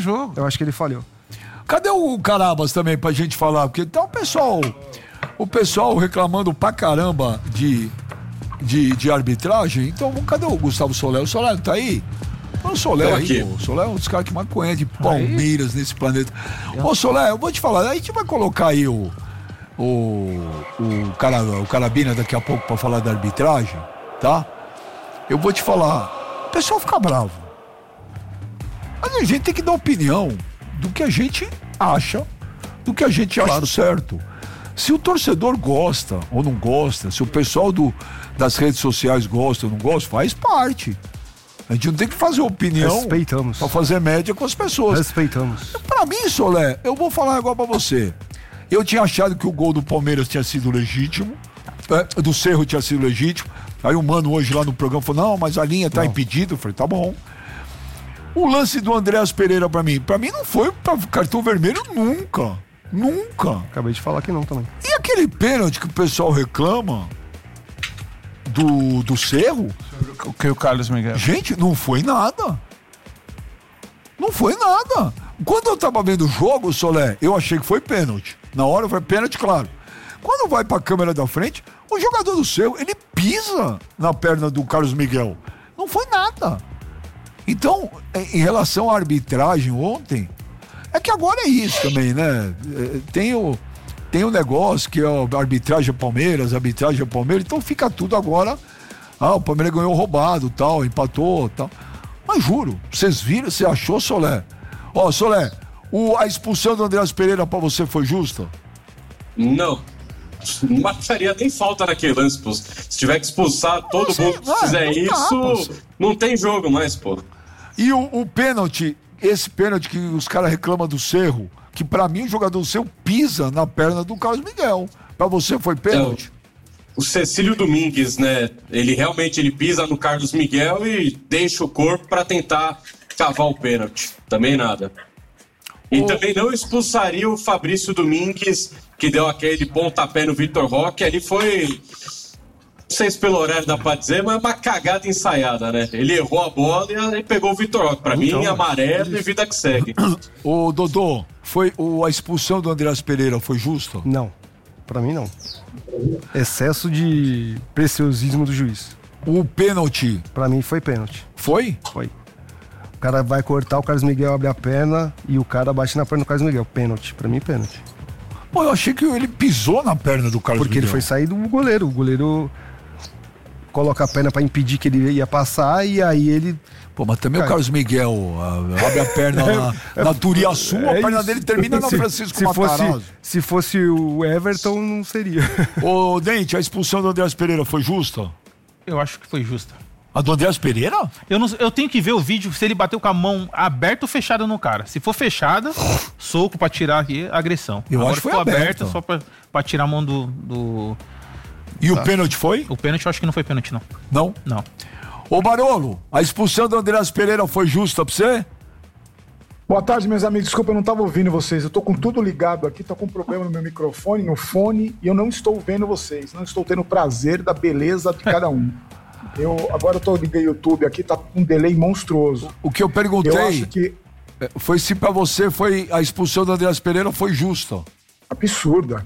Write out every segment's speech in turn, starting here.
jogo. Eu acho que ele falhou. Cadê o Carabas também pra gente falar? Porque tá o pessoal reclamando pra caramba de arbitragem. Então, cadê o Gustavo Soler? O Soler não tá aí? O Soler aí, pô. O Soler é um dos caras que mais conhece de Palmeiras nesse planeta. Ô, Soler, eu vou te falar, a gente vai colocar aí o Carabina daqui a pouco pra falar da arbitragem, tá? Eu vou te falar, o pessoal fica bravo. Mas a gente tem que dar opinião do que a gente acha, do que a gente acha certo. Se o torcedor gosta ou não gosta, se o pessoal das redes sociais gosta ou não gosta, faz parte. A gente não tem que fazer opinião. Respeitamos. Pra fazer média com as pessoas. Respeitamos. Pra mim, Solé, eu vou falar agora pra você. Eu tinha achado que o gol do Palmeiras tinha sido legítimo, do Cerro tinha sido legítimo. Aí o mano hoje lá no programa falou, não, mas a linha tá impedida. Eu falei, tá bom. O lance do Andréas Pereira pra mim não foi pra cartão vermelho nunca. Nunca. Acabei de falar que não também. E aquele pênalti que o pessoal reclama do Cerro? Que o Carlos Miguel. Gente, não foi nada. Não foi nada. Quando eu tava vendo o jogo, Solé, eu achei que foi pênalti. Na hora foi pênalti, claro. Quando vai pra câmera da frente, o jogador do Cerro, ele pisa na perna do Carlos Miguel. Não foi nada. Então, em relação à arbitragem ontem, é que agora é isso também, né? Tem o negócio que a arbitragem é Palmeiras, então fica tudo agora. O Palmeiras ganhou roubado, tal, empatou, tal. Mas juro, vocês viram, você achou, Solé? Solé, a expulsão do Andréas Pereira pra você foi justa? Não. Não marcaria nem falta naquele lance, pô. Se tiver que expulsar todo mundo que fizer isso, não tem jogo mais, pô. E o pênalti, esse pênalti que os caras reclamam do Cerro, que pra mim o jogador do Cerro pisa na perna do Carlos Miguel. Pra você foi pênalti? O Cecílio Domingues, né? Ele realmente pisa no Carlos Miguel e deixa o corpo pra tentar cavar o pênalti. Também nada. E também não expulsaria o Fabrício Domingues, que deu aquele pontapé no Vitor Roque. Ali foi, não sei se pelo horário dá pra dizer, mas uma cagada ensaiada, né? Ele errou a bola e pegou o Vitor Roque. Pra mim, amarelo e vida que segue. Ô, Dodô, a expulsão do Andréas Pereira foi justa? Não, pra mim não. Excesso de preciosismo do juiz. O pênalti? Pra mim foi pênalti. Foi? Foi. O cara vai cortar, o Carlos Miguel abre a perna e o cara bate na perna do Carlos Miguel. Pênalti. Pra mim, pênalti. Pô, eu achei que ele pisou na perna do Carlos Miguel. Porque ele foi sair do goleiro. O goleiro coloca a perna pra impedir que ele ia passar e aí ele... Pô, mas também o Carlos Miguel abre a perna na Turiaçu, a perna dele termina na Francisco Matarazzo. Se fosse o Everton, não seria. Ô, Dente, a expulsão do Andréas Pereira foi justa? Eu acho que foi justa. A do Andréas Pereira? Eu tenho que ver o vídeo se ele bateu com a mão aberta ou fechada no cara. Se for fechada, soco pra tirar aqui a agressão. Eu acho que foi aberta. Só pra tirar a mão do... E o pênalti foi? O pênalti eu acho que não foi pênalti, não. Não? Não. Ô, Barolo, a expulsão do Andréas Pereira foi justa pra você? Boa tarde, meus amigos. Desculpa, eu não estava ouvindo vocês. Eu tô com tudo ligado aqui, tô com um problema no meu microfone, no fone, e eu não estou vendo vocês. Não estou tendo o prazer da beleza de cada um. Agora eu tô no YouTube aqui, tá com um delay monstruoso. O que eu perguntei eu acho que... foi se pra você a expulsão do Andréas Pereira foi justa. Absurda.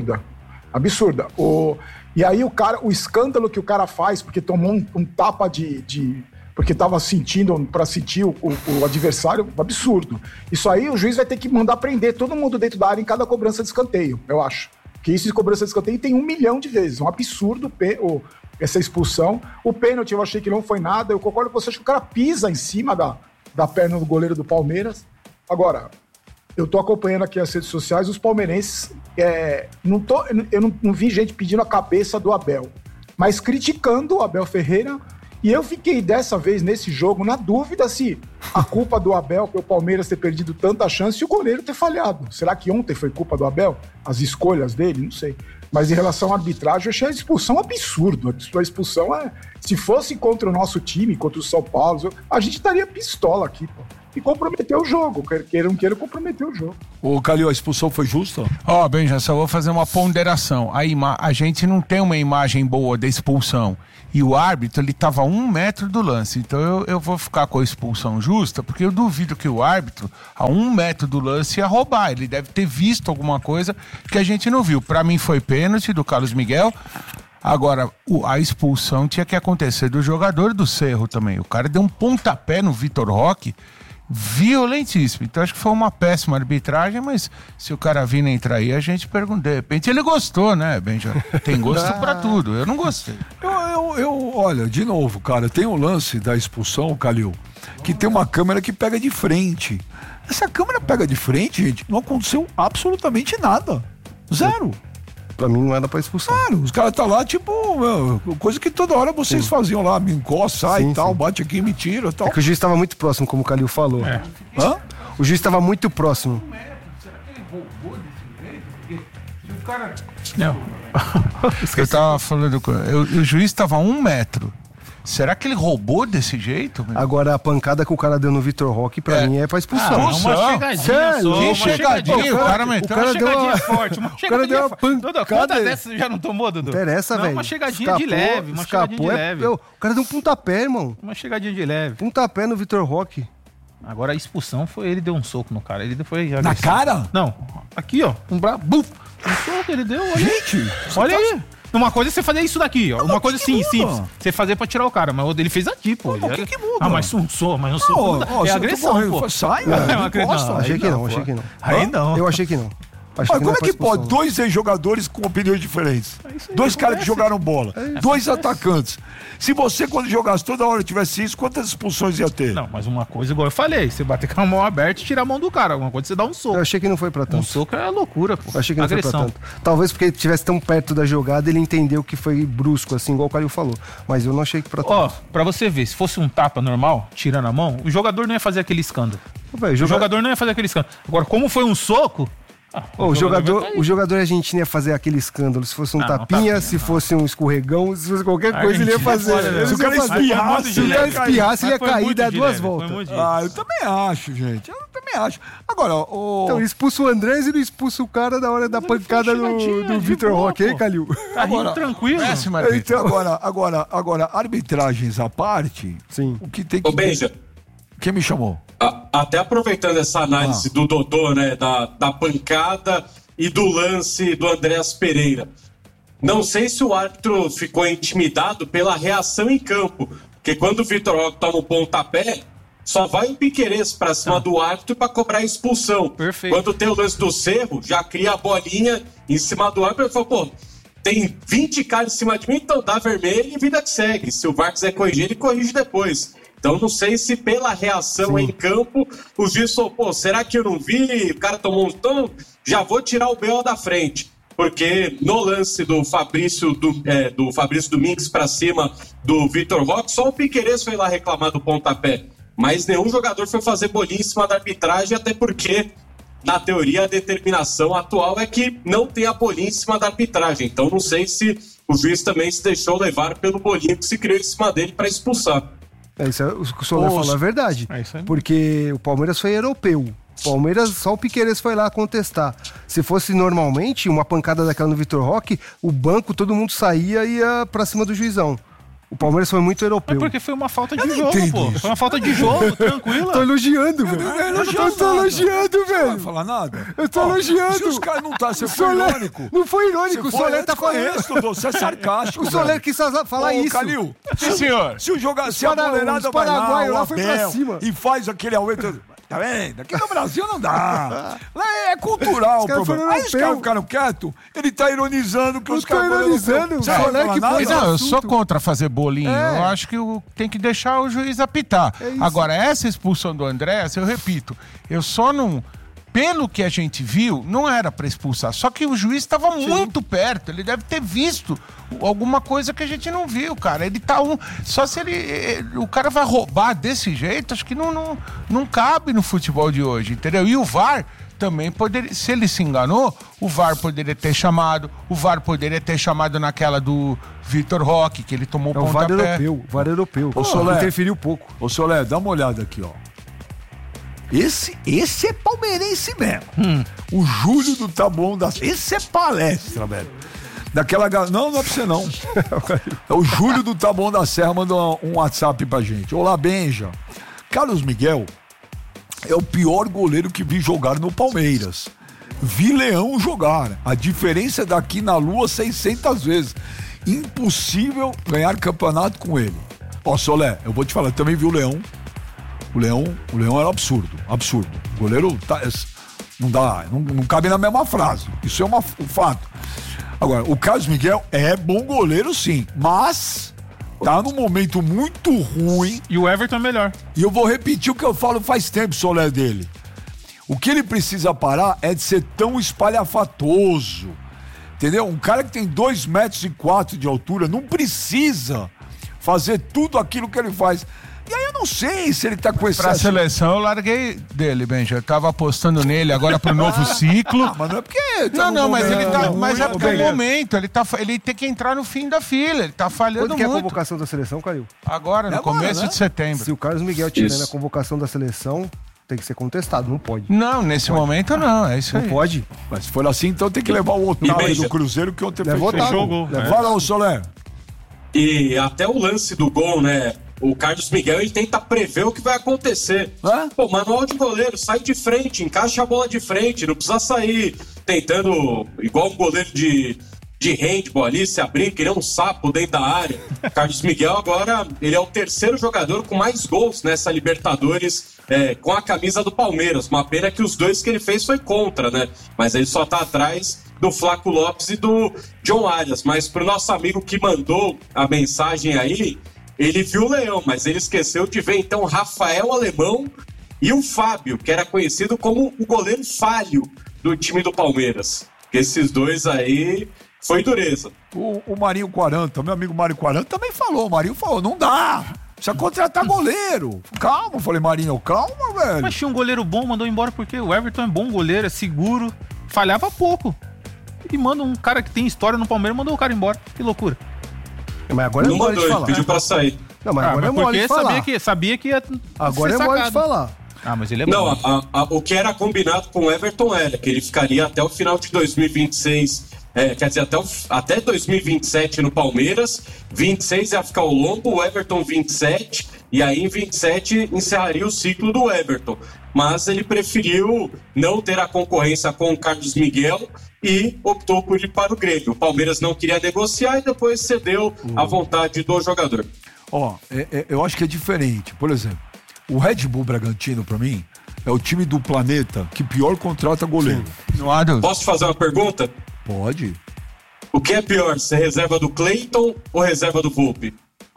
E aí o escândalo que o cara faz, porque tomou um tapa porque tava sentindo, pra sentir o adversário, absurdo. Isso aí o juiz vai ter que mandar prender todo mundo dentro da área em cada cobrança de escanteio, eu acho. Porque isso de cobrança de escanteio tem 1 milhão de vezes. Um absurdo essa expulsão. O pênalti eu achei que não foi nada. Eu concordo com você, acho que o cara pisa em cima da perna do goleiro do Palmeiras. Eu tô acompanhando aqui as redes sociais, os palmeirenses, eu não vi gente pedindo a cabeça do Abel, mas criticando o Abel Ferreira, e eu fiquei dessa vez nesse jogo na dúvida se a culpa do Abel pelo Palmeiras ter perdido tanta chance e o goleiro ter falhado. Será que ontem foi culpa do Abel? As escolhas dele? Não sei. Mas em relação à arbitragem, eu achei a expulsão absurdo. A expulsão se fosse contra o nosso time, contra o São Paulo, a gente estaria pistola aqui, pô. e comprometeu o jogo. Queira ou não queira, comprometeu o jogo. Ô, Calil, a expulsão foi justa? Benja, só vou fazer uma ponderação. A gente não tem uma imagem boa da expulsão. E o árbitro, ele estava a 1 metro do lance. Então eu vou ficar com a expulsão justa, porque eu duvido que o árbitro, a 1 metro do lance, ia roubar. Ele deve ter visto alguma coisa que a gente não viu. Para mim foi pênalti do Carlos Miguel. Agora, a expulsão tinha que acontecer do jogador do Cerro também. O cara deu um pontapé no Vitor Roque violentíssimo. Então acho que foi uma péssima arbitragem, mas se o cara vir nem trair, a gente pergunta. De repente ele gostou, né, Benja? Tem gosto pra tudo. Eu não gostei. Olha, de novo, cara, tem um lance da expulsão, Calil, que tem uma câmera que pega de frente. Essa câmera pega de frente, gente, não aconteceu absolutamente nada. Zero. Pra mim não era pra expulsar. Claro, os caras tá lá, tipo, coisa que toda hora vocês faziam lá, me encosta, sai e tal, bate aqui, me tira e tal. É que o juiz estava muito próximo, como o Calil falou. Hã? O juiz estava muito próximo. Será que ele roubou desse jeito? Porque o cara... Não. Eu tava falando, o juiz estava a 1 metro. Será que ele roubou desse jeito? Meu? Agora, a pancada que o cara deu no Vitor Roque, pra mim, é pra expulsão. Uma chegadinha só. Uma chegadinha. O cara meteu Uma chegadinha forte. Uma chegadinha forte. Dudu, quantas dessas já não tomou, Dudu? Interessa, velho. Uma chegadinha de leve. Uma chegadinha de leve. O cara deu um pontapé, irmão. Uma chegadinha de leve. Pontapé no Vitor Roque. Agora a expulsão foi ele deu um soco no cara. Ele foi Na cara? Não. Aqui, ó. Um soco ele deu. Olha. Gente, olha aí. Uma coisa é você fazer isso daqui, ó. Uma coisa assim, simples. Você fazer pra tirar o cara, mas ele fez aqui, pô. Mas o que muda? Ah, mas um soco, mas um soco. É agressão, pô. Sai, Achei que não. Aí não. Eu achei que não. Mas como é que pode 2 ex-jogadores com opiniões diferentes? 2 caras que jogaram bola, 2 atacantes. Se você, quando jogasse toda hora, tivesse isso, quantas expulsões ia ter? Não, mas uma coisa, igual eu falei, você bater com a mão aberta e tirar a mão do cara. Alguma coisa você dá um soco. Eu achei que não foi pra tanto. Um soco é loucura, pô. Eu achei que não foi pra tanto. Talvez porque ele estivesse tão perto da jogada, ele entendeu que foi brusco, assim, igual o Calil falou. Mas eu não achei que pra tanto. Ó, pra você ver, se fosse um tapa normal, tirando a mão, o jogador não ia fazer aquele escândalo. O jogador não ia fazer aquele escândalo. Agora, como foi um soco... o jogador argentino ia fazer aquele escândalo. Se fosse um tapinha, se fosse um escorregão, se fosse qualquer coisa, ele ia fazer. Se o cara espirrasse, ele ia cair e dar 2 voltas. Eu também acho, gente. Eu também acho. Agora, Então, ele expulsa o Andrés e não expulsa o cara na hora da pancada do Vitor Roque, hein, Calil? Agora, tranquilo. Então, agora, arbitragens à parte, sim. O que tem que... Ô, Benja. Quem me chamou? Até aproveitando essa análise do Dodô, né, da pancada e do lance do Andrés Pereira. Não sei se o árbitro ficou intimidado pela reação em campo, porque quando o Vitor Roque toma um pontapé, só vai o Piquerez pra cima do árbitro pra cobrar a expulsão. Perfeito. Quando tem o lance do Cerro, já cria a bolinha em cima do árbitro e fala, pô, tem 20 caras em cima de mim, então dá vermelho e vida que segue. Se o VAR quiser corrigir, ele corrige depois. Então não sei se pela reação em campo, o juiz falou, pô, será que eu não vi? O cara tomou um tom, já vou tirar o BO da frente. Porque no lance do Fabrício Domingues pra cima do Vitor Roque, só o Piquerez foi lá reclamar do pontapé. Mas nenhum jogador foi fazer bolinha em cima da arbitragem, até porque, na teoria, a determinação atual é que não tem a bolinha em cima da arbitragem. Então não sei se o juiz também se deixou levar pelo bolinho que se criou em cima dele para expulsar. Isso, o que o Soler falou é verdade. Porque o Palmeiras foi europeu. Palmeiras, só o Piquerez foi lá contestar. Se fosse normalmente uma pancada daquela no Vitor Roque, o banco, todo mundo saía e ia pra cima do juizão. O Palmeiras foi muito europeu. É porque foi uma falta de jogo, pô. Foi uma falta de jogo, tranquila. Tô elogiando, velho. Eu tô elogiando, velho. Não vai falar nada? Eu tô elogiando. Se os caras não tá, você foi irônico. Não foi irônico, o Soler tá falando. Você é sarcástico. O Soler quis falar isso. Calil, sim, senhor. Se a boleirada vai lá, foi pra cima. E faz aquele aumento... Tá vendo? Aqui no Brasil não dá. Lá é cultural o problema. Aí os caras ficaram quietos, ele tá ironizando que os caras... ironizando. Não, eu sou contra fazer bolinho. Eu acho que tem que deixar o juiz apitar. Agora, essa expulsão do Andrés, eu repito, eu só não... Pelo que a gente viu, não era pra expulsar. Só que o juiz estava muito perto. Ele deve ter visto alguma coisa que a gente não viu, cara. Ele tá só se o cara vai roubar desse jeito, acho que não cabe no futebol de hoje, entendeu? E o VAR também poderia, se ele se enganou, o VAR poderia ter chamado. O VAR poderia ter chamado naquela do Vitor Roque, que ele tomou o pontapé. VAR europeu. O Soler interferiu pouco. Ô Soler, dá uma olhada aqui, ó. Esse é palmeirense mesmo. O Júlio do Taboão da Serra. Esse é palestra, velho. Daquela galera. Não é pra você não. É o Júlio do Taboão da Serra, mandou um WhatsApp pra gente. Olá, Benja. Carlos Miguel é o pior goleiro que vi jogar no Palmeiras. Vi Leão jogar. A diferença é daqui na Lua 600 vezes. Impossível ganhar campeonato com ele. Ó, Solé, eu vou te falar, eu também vi o Leão. O Leão era absurdo. O goleiro não cabe na mesma frase. Isso é um fato. Agora, o Carlos Miguel é bom goleiro sim, mas tá num momento muito ruim. E o Everton é melhor. E eu vou repetir o que eu falo faz tempo, Solé, dele. O que ele precisa parar é de ser tão espalhafatoso. Entendeu? Um cara que tem 2,4 metros de altura não precisa fazer tudo aquilo que ele faz. E aí eu não sei se ele tá com esse... Pra seleção eu larguei dele, Benja. Eu tava apostando nele agora pro novo ciclo. Mas não é porque... Mas ele tá... Mas é porque é o momento. Ele tem que entrar no fim da fila. Ele tá falhando muito. Quando que é a convocação da seleção, Calil? Agora, no começo de setembro. Se o Carlos Miguel tiver na convocação da seleção, tem que ser contestado. Não pode. Não, nesse momento não. É isso aí. Não pode. Mas se for assim, então tem que levar o Otávio do Cruzeiro, que ontem fez o gol. Vai lá, o Solé. E até o lance do gol, né? O Carlos Miguel, ele tenta prever o que vai acontecer. Pô, manual de goleiro, sai de frente, encaixa a bola de frente, não precisa sair tentando, igual um goleiro de handball ali, se abrir, que nem um sapo dentro da área. Carlos Miguel agora, ele é o terceiro jogador com mais gols nessa Libertadores com a camisa do Palmeiras. Uma pena que os dois que ele fez foi contra, né? Mas ele só tá atrás do Flaco Lopes e do John Arias. Mas pro nosso amigo que mandou a mensagem aí, ele viu o Leão, mas ele esqueceu de ver então Rafael Alemão e o Fábio, que era conhecido como o goleiro falho do time do Palmeiras. Esses dois aí foi dureza. O Marinho 40, meu amigo Mário 40 também falou. O Marinho falou, não dá, precisa contratar goleiro. Calma, eu falei, Marinho, calma, velho. Mas tinha um goleiro bom, mandou embora porque o Everton é bom goleiro, é seguro, falhava pouco. E manda um cara que tem história no Palmeiras, mandou o cara embora. Que loucura. Mas agora não mandou, ele pediu pra sair. Não, mas agora é mole de falar. Sabia que ia agora é mole de falar. Mas ele é bom. Não, o que era combinado com o Everton era que ele ficaria até o final de 2026, quer dizer, até 2027 no Palmeiras, 26 ia ficar o Lombo, o Everton 27, e aí em 27 encerraria o ciclo do Everton. Mas ele preferiu não ter a concorrência com o Carlos Miguel e optou por ir para o Grêmio. O Palmeiras não queria negociar e depois cedeu à vontade do jogador. Eu acho que é diferente. Por exemplo, o Red Bull Bragantino, pra mim, é o time do planeta que pior contrata goleiro. Posso fazer uma pergunta? Pode. O que é pior, ser reserva do Cleiton ou reserva do Volpi?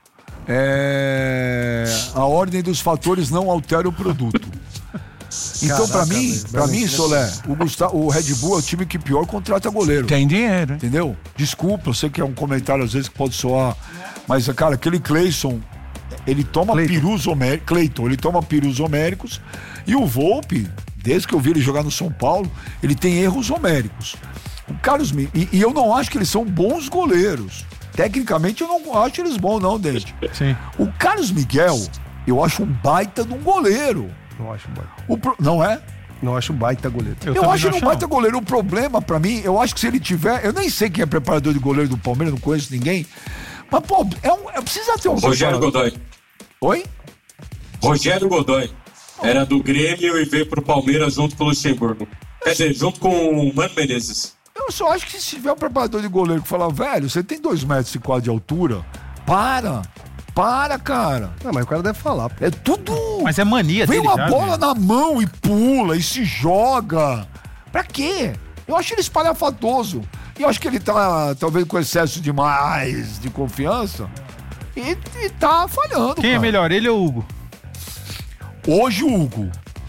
A ordem dos fatores não altera o produto. Então, pra mim, Solé, o Red Bull é o time que pior contrata goleiro. Tem dinheiro, hein? Entendeu? Desculpa, eu sei que é um comentário às vezes que pode soar, mas, cara, aquele Cleison, ele toma pirus homéricos. Cleiton, ele toma pirus homéricos. E o Volpi, desde que eu vi ele jogar no São Paulo, ele tem erros homéricos. O Carlos e eu não acho que eles são bons goleiros. Tecnicamente, eu não acho eles bons, não, Dente. Sim. O Carlos Miguel, eu acho um baita de um goleiro. Não acho baita. Não é? Não acho baita goleiro. Eu acho ele um baita goleiro. O problema pra mim, eu acho que se ele tiver... Eu nem sei quem é preparador de goleiro do Palmeiras, não conheço ninguém. Mas, pô, precisa ter um... Rogério Godoy. Oi? Rogério Godoy. Era do Grêmio e veio pro Palmeiras junto com o Luxemburgo. Quer dizer, junto com o Mano Menezes. Eu só acho que se tiver um preparador de goleiro que falar, velho, você tem 2,4 metros de altura, para, cara. Não, mas o cara deve falar. É tudo... Mas é mania dele. Vem uma bola né? na mão e pula e se joga. Pra quê? Eu acho ele espalhafatoso. E eu acho que ele tá, talvez, com excesso demais de confiança e tá falhando. Quem é melhor, ele ou o Hugo? Hoje o Hugo.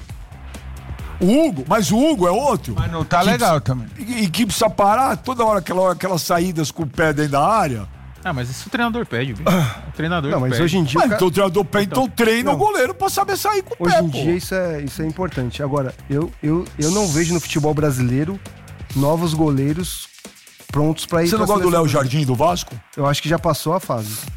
Mas o Hugo é outro. Mas não tá legal também. E que precisa parar toda hora aquelas saídas com o pé dentro da área. Mas isso o treinador pede, bicho. O treinador não, mas pede. Hoje em dia... Então o treinador pede, então treina o goleiro pra saber sair com o pé, Hoje em dia isso é importante. Agora, eu não vejo no futebol brasileiro novos goleiros prontos pra ir. Você não gosta do Léo Jardim do Vasco? Eu acho que já passou a fase.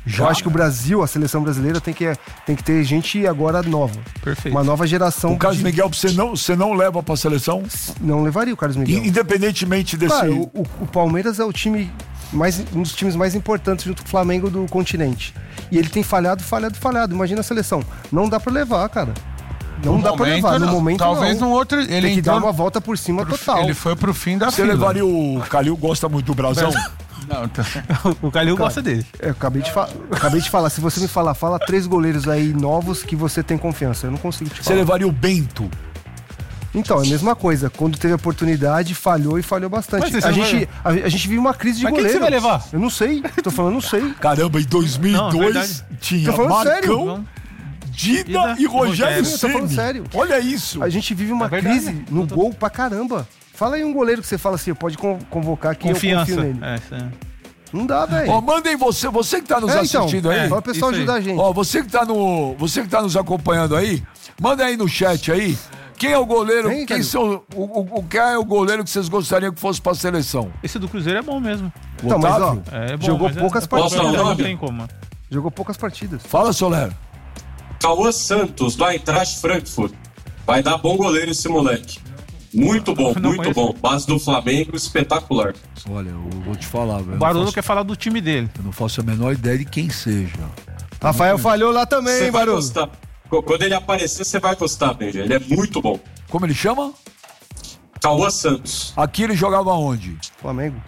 Eu acho que o Brasil, a seleção brasileira, tem que ter gente agora nova. Perfeito. Uma nova geração. O Carlos Miguel, você não leva pra seleção? Não levaria o Carlos Miguel. Independentemente desse... Cara, o Palmeiras é o time... um dos times mais importantes junto com o Flamengo do continente. E ele tem falhado. Imagina a seleção. Não dá pra levar, cara. Não dá pra levar. No momento, talvez não. no outro. Ele tem que dar uma volta por cima total. Ele foi pro fim da fila. Você levaria o Calil, gosta muito do Brasão? Não, tá. O Calil gosta dele. Eu acabei de falar. Se você me fala 3 goleiros aí novos que você tem confiança. Eu não consigo te falar. Você levaria o Bento? Então, é a mesma coisa. Quando teve a oportunidade, falhou bastante. A gente vive uma crise de goleiro. Quem você vai levar? Eu não sei. Tô falando, não sei. Caramba, em 2002 tinha Marcão, Dida e Rogério Ceni. Eu tô falando sério. Olha isso. A gente vive uma crise no gol pra caramba. Fala aí um goleiro que você fala assim, pode convocar que confiança. Eu confio nele. Não dá, velho. Ó, mandem você que tá nos assistindo aí. Fala o pessoal ajudar a gente. Ó, você que tá nos acompanhando aí, manda aí no chat aí. Quem é o goleiro? Quem é o goleiro que vocês gostariam que fosse pra seleção? Esse do Cruzeiro é bom mesmo. Então, mas ó, bom, jogou poucas partidas. Não tem como. Jogou poucas partidas. Fala, Soler. Cauã Santos, do Eintracht Frankfurt. Vai dar bom goleiro esse moleque. Muito bom, muito bom. Base do Flamengo, espetacular. Olha, eu vou te falar, velho. O Barolo quer falar do time dele. Eu não faço a menor ideia de quem seja. Rafael falhou lá também, Barolo. Quando ele aparecer, você vai gostar, Benja. Ele é muito bom. Como ele chama? Cauã Santos. Aqui ele jogava onde? Flamengo.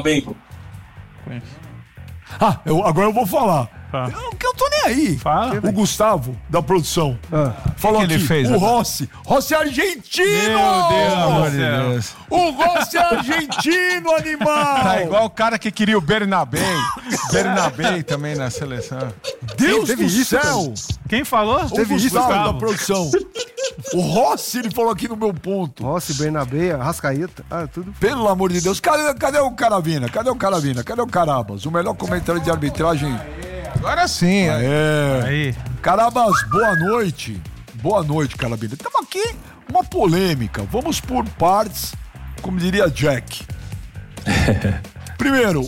Agora eu vou falar. Porque eu tô nem aí. Fala. O Gustavo, da produção, falou que aqui, ele fez, o Rossi é argentino! Meu Deus, amor de Deus. O Rossi é argentino, animal! Tá igual o cara que queria o Bernabé. Bernabé também na seleção. Deus do céu! Quem falou? O Gustavo da produção. O Rossi, ele falou aqui no meu ponto. Rossi, Bernabé, Arrascaeta, tudo. Pelo amor de Deus, cadê o Caravina? Cadê o Carabas? O melhor comentário de arbitragem. Agora sim. Aí. Carabas, boa noite. Boa noite, Carabina. Estamos aqui, uma polêmica. Vamos por partes, como diria Jack. Primeiro,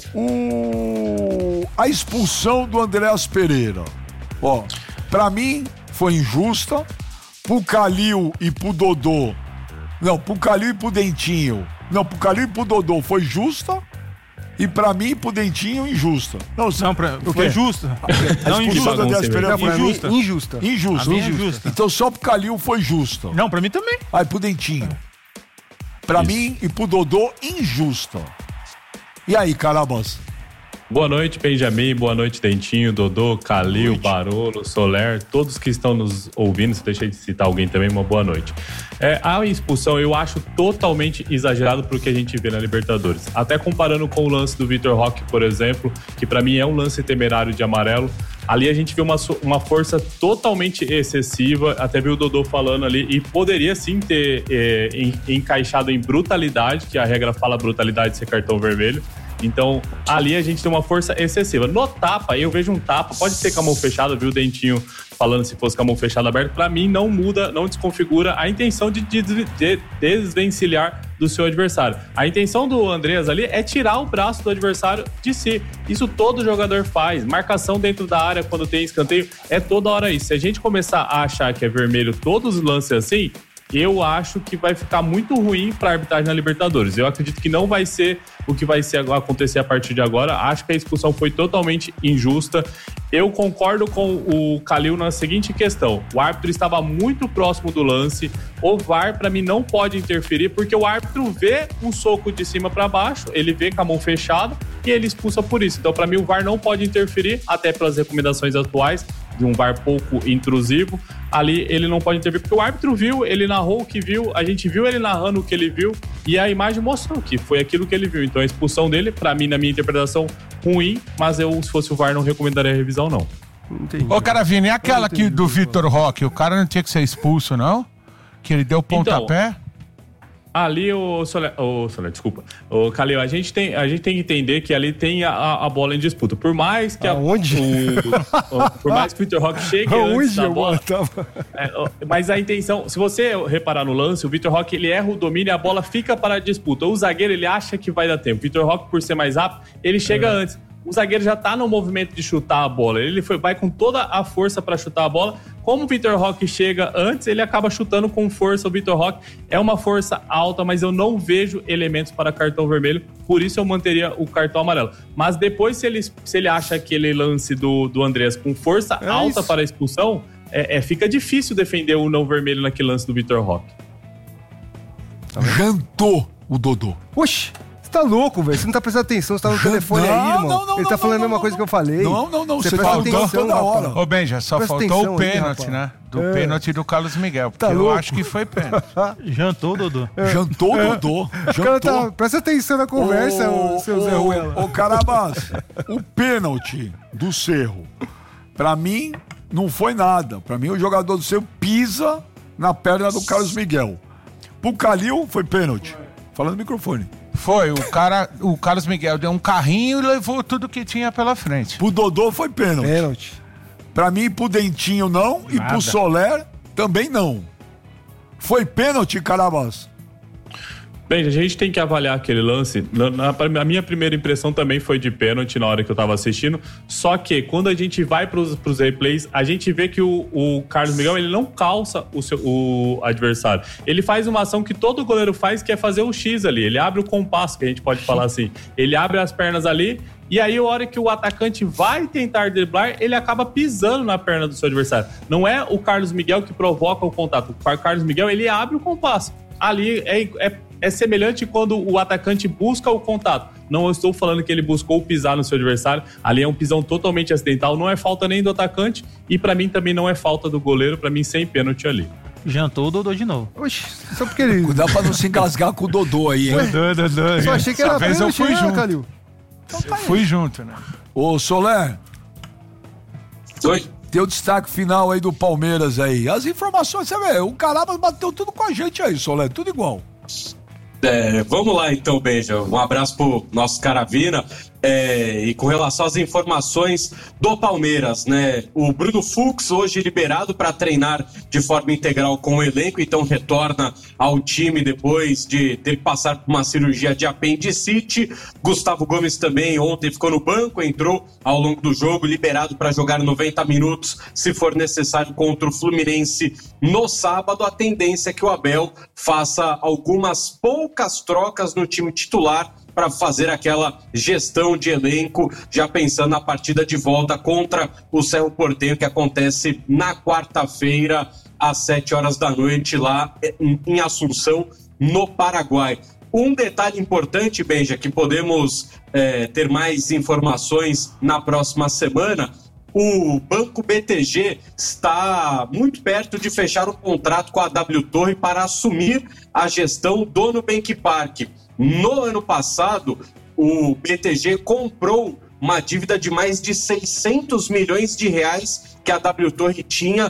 a expulsão do Andréas Pereira. Ó, pra mim, foi injusta. Pro Calil e pro Dodô. Não, pro Calil e pro Dentinho. Não, pro Calil e pro Dodô foi justa. E pra mim, pro Dentinho, injusta. Foi justa. Não, injusta. Injusta. Injusta. Então só pro Calil foi justa. Não, pra mim também. Aí pro Dentinho. Pra mim e pro Dodô, injusta. E aí, Carabas? Boa noite, Benjamin. Boa noite, Dentinho, Dodô, Calil, Barolo, Soler, todos que estão nos ouvindo. Se deixei de citar alguém também, uma boa noite. A expulsão eu acho totalmente exagerado pro que a gente vê na Libertadores. Até comparando com o lance do Vitor Roque, por exemplo, que pra mim é um lance temerário de amarelo. Ali a gente vê uma força totalmente excessiva, até vi o Dodô falando ali, e poderia sim ter encaixado em brutalidade, que a regra fala brutalidade ser cartão vermelho. Então, ali a gente tem uma força excessiva. No tapa, eu vejo um tapa, pode ser com a mão fechada, viu o Dentinho falando se fosse com a mão fechada aberta, pra mim não muda, não desconfigura a intenção de desvencilhar do seu adversário. A intenção do Andreas ali é tirar o braço do adversário de si. Isso todo jogador faz. Marcação dentro da área quando tem escanteio, é toda hora isso. Se a gente começar a achar que é vermelho todos os lances assim, eu acho que vai ficar muito ruim para a arbitragem na Libertadores. Eu acredito que não vai ser o que vai acontecer a partir de agora. Acho que a expulsão foi totalmente injusta. Eu concordo com o Calil na seguinte questão. O árbitro estava muito próximo do lance. O VAR, para mim, não pode interferir, porque o árbitro vê um soco de cima para baixo, ele vê com a mão fechada e ele expulsa por isso. Então, para mim, o VAR não pode interferir, até pelas recomendações atuais, de um VAR pouco intrusivo. Ali ele não pode intervir, porque o árbitro viu, ele narrou o que viu, a gente viu ele narrando o que ele viu e a imagem mostrou que foi aquilo que ele viu. Então a expulsão dele, pra mim, na minha interpretação, ruim, mas eu, se fosse o VAR, não recomendaria a revisão, não. Entendi. Ô, Caravini, é aquela aqui do Vitor Roque, o cara não tinha que ser expulso, não? Que ele deu pontapé? Então, ali, o Calil, a gente tem que entender que ali tem a bola em disputa. Por mais que por mais que o Vitor Roque chegue antes da bola, mas a intenção, se você reparar no lance, o Vitor Roque, ele erra o domínio e a bola fica para a disputa. O zagueiro, ele acha que vai dar tempo. O Vitor Roque, por ser mais rápido, ele chega antes. o zagueiro já tá no movimento de chutar a bola. Ele vai com toda a força para chutar a bola. Como o Vitor Roque chega antes, ele acaba chutando com força. O Vitor Roque é uma força alta, mas eu não vejo elementos para cartão vermelho. Por isso eu manteria o cartão amarelo. Mas depois, se ele acha aquele lance do Andreas com força alta para a expulsão, fica difícil defender o não vermelho naquele lance do Vitor Roque. Jantou o Dodô. Oxi! Tá louco, velho. Você não tá prestando atenção, você tá no telefone aí, irmão. Ele tá falando a mesma coisa que eu falei. Não. Você presta atenção toda hora. Ô, Benja, só faltou o pênalti, né? Do pênalti do Carlos Miguel. Porque eu acho que foi pênalti. Jantou o Dodô. Jantou o Dodô. Presta atenção na conversa, seu Zé Ruela. Ô, Carabas, o pênalti do Cerro, pra mim, não foi nada. Pra mim, o jogador do Cerro pisa na perna do Carlos Miguel. Pro Calil, foi pênalti. Falando no microfone. Foi, o Carlos Miguel deu um carrinho e levou tudo que tinha pela frente. Pro Dodô foi pênalti. Pra mim, pro Dentinho não. Nada. E pro Soler também não. Foi pênalti, Carabas? Bem, a gente tem que avaliar aquele lance. A minha primeira impressão também foi de pênalti na hora que eu tava assistindo. Só que quando a gente vai pros replays, a gente vê que o Carlos Miguel, ele não calça o adversário. Ele faz uma ação que todo goleiro faz, que é fazer o X ali. Ele abre o compasso, que a gente pode falar assim. Ele abre as pernas ali, e aí a hora que o atacante vai tentar driblar, ele acaba pisando na perna do seu adversário. Não é o Carlos Miguel que provoca o contato. O Carlos Miguel, ele abre o compasso. Ali é semelhante quando o atacante busca o contato. Não estou falando que ele buscou pisar no seu adversário. Ali é um pisão totalmente acidental. Não é falta nem do atacante. E pra mim também não é falta do goleiro. Pra mim, sem pênalti ali. Jantou o Dodô de novo. Oxi, só porque ele... Cuidado pra não se engasgar com o Dodô aí, hein? Dodô. Só achei que era vez eu fui junto. Calil. Então tá aí. Fui junto, né? Ô, Soler. Oi. Teu destaque final aí do Palmeiras aí. As informações, você vê, o Carabas bateu tudo com a gente aí, Soler, tudo igual. Vamos lá então, Benja. Um abraço pro nosso Caravina. E com relação às informações do Palmeiras, né? O Bruno Fux hoje liberado para treinar de forma integral com o elenco, então retorna ao time depois de ter que passar por uma cirurgia de apendicite. Gustavo Gomes também ontem ficou no banco, entrou ao longo do jogo, liberado para jogar 90 minutos, se for necessário, contra o Fluminense no sábado. A tendência é que o Abel faça algumas poucas trocas no time titular para fazer aquela gestão de elenco, já pensando na partida de volta contra o Cerro Porteño, que acontece na quarta-feira, às 7 horas da noite, lá em Assunção, no Paraguai. Um detalhe importante, Benja, que podemos ter mais informações na próxima semana: o Banco BTG está muito perto de fechar um contrato com a W Torre para assumir a gestão do Nubank Park. No ano passado, o BTG comprou uma dívida de mais de 600 milhões de reais que a W Torre tinha.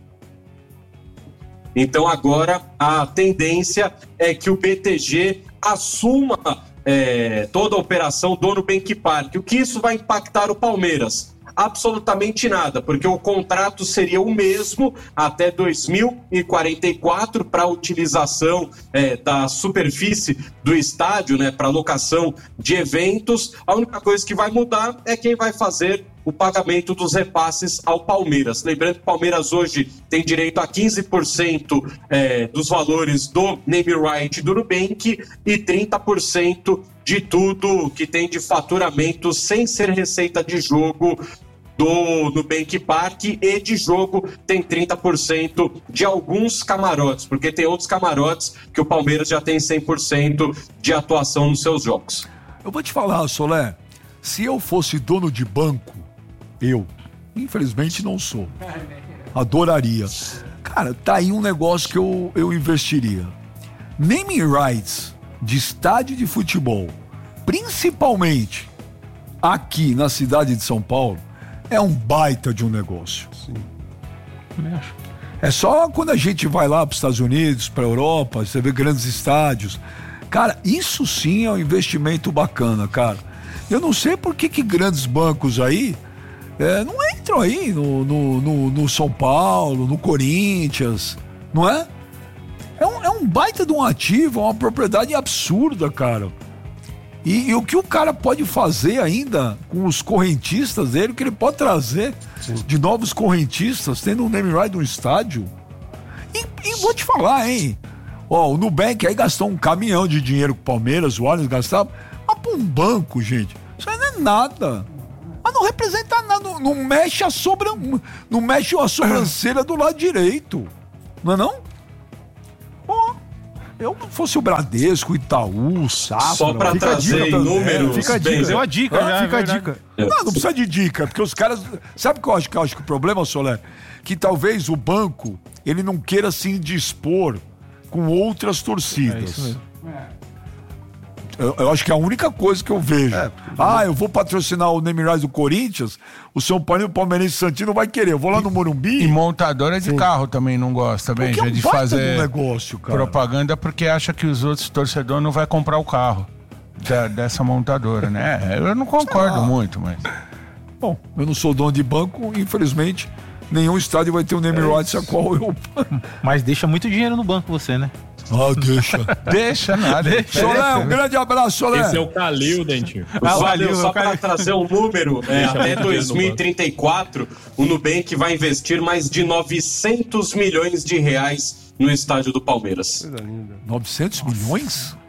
Então agora a tendência é que o BTG assuma toda a operação do Nubank Park. O que isso vai impactar o Palmeiras? Absolutamente nada, porque o contrato seria o mesmo até 2044 para a utilização da superfície do estádio, né, para locação de eventos. A única coisa que vai mudar é quem vai fazer o pagamento dos repasses ao Palmeiras. Lembrando que o Palmeiras hoje tem direito a 15% dos valores do name right do Nubank e 30% de tudo que tem de faturamento sem ser receita de jogo do Nubank Park, e de jogo tem 30% de alguns camarotes, porque tem outros camarotes que o Palmeiras já tem 100% de atuação nos seus jogos. Eu vou te falar, Solé, se eu fosse dono de banco, eu, infelizmente não sou, adoraria. Cara, tá aí um negócio que eu investiria. Naming rights de estádio de futebol, principalmente aqui na cidade de São Paulo, é um baita de um negócio. Sim. É só quando a gente vai lá para os Estados Unidos, para a Europa, você vê grandes estádios. Cara, isso sim é um investimento bacana, cara. Eu não sei por que grandes bancos aí não entram aí no São Paulo, no Corinthians, não é? É um baita de um ativo, uma propriedade absurda, cara. E o que o cara pode fazer ainda com os correntistas dele, o que ele pode trazer de novos correntistas, tendo um name right no estádio. E vou te falar, hein? Ó, o Nubank aí gastou um caminhão de dinheiro com o Palmeiras, o Allianz gastava, mas pra um banco, gente, isso aí não é nada. Mas não representa nada, não mexe a sobrancelha do lado direito. Não é não? Pô, eu fosse o Bradesco, Itaú, Safra... Só pra trazer números... Fica a dica. Deu a dica já, fica a dica. Não precisa de dica, porque os caras... Sabe o que eu acho que o problema, Soler? Que talvez o banco, ele não queira se indispor com outras torcidas. É isso mesmo. Eu acho que é a única coisa que eu vejo. Eu vou patrocinar o name rights do Corinthians, o São Paulo e o Palmeirense Santino não vai querer. Eu vou lá no Morumbi... E montadora de carro também não gosta, bem, já de fazer negócio, cara. propaganda porque acha que os outros torcedores não vão comprar o carro dessa montadora, né? Eu não concordo muito, mas... Bom, eu não sou dono de banco, infelizmente, nenhum estádio vai ter um name rights a qual eu... Mas deixa muito dinheiro no banco você, né? Deixa. Deixa nada. Solé, um grande abraço, Solé. Esse é o Calil, Dentinho. Valeu, só para trazer um número, até 2034, o Nubank vai investir mais de 900 milhões de reais no estádio do Palmeiras. 900 milhões?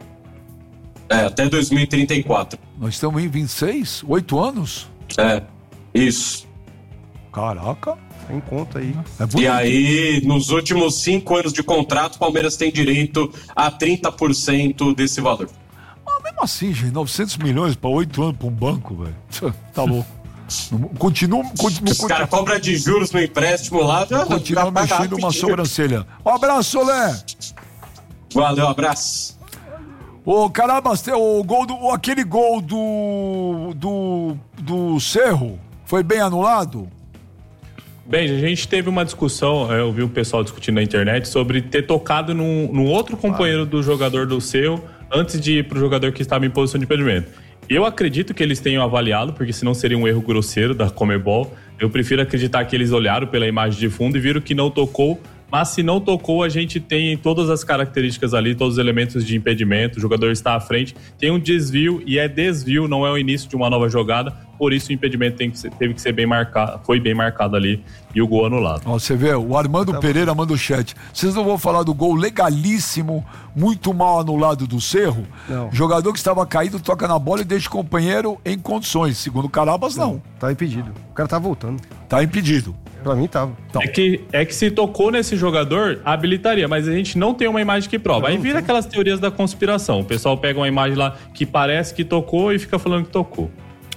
Até 2034. Nós estamos em 26? 8 anos? Isso. Caraca. Em conta aí. E aí, nos últimos 5 anos de contrato, o Palmeiras tem direito a 30% desse valor. Mesmo assim, gente, 900 milhões para 8 anos para um banco, velho. Tá louco. Continua. Os caras cobram de juros no empréstimo lá, já continua mexendo uma sobrancelha. Um abraço, Solé. Valeu, abraço. Ô, caramba, aquele gol do Cerro foi bem anulado? Bem, a gente teve uma discussão, eu vi o pessoal discutindo na internet sobre ter tocado num outro companheiro do jogador do Cerro antes de ir pro jogador que estava em posição de impedimento. Eu acredito que eles tenham avaliado, porque senão seria um erro grosseiro da Conmebol. Eu prefiro acreditar que eles olharam pela imagem de fundo e viram que não tocou. Mas se não tocou, a gente tem todas as características ali, todos os elementos de impedimento, o jogador está à frente, tem um desvio e é desvio, não é o início de uma nova jogada, por isso o impedimento teve que ser bem marcado, foi bem marcado ali e o gol anulado. Você vê, o Armando Pereira manda o chat. Vocês não vão falar do gol legalíssimo, muito mal anulado do Cerro? Não. Jogador que estava caído, toca na bola e deixa o companheiro em condições. Segundo o Carabas, não. Tá impedido. O cara tá voltando. Tá impedido. Pra mim tava. Então. É que se tocou nesse jogador, habilitaria, mas a gente não tem uma imagem que prova. Aí vira aquelas teorias da conspiração. O pessoal pega uma imagem lá que parece que tocou e fica falando que tocou.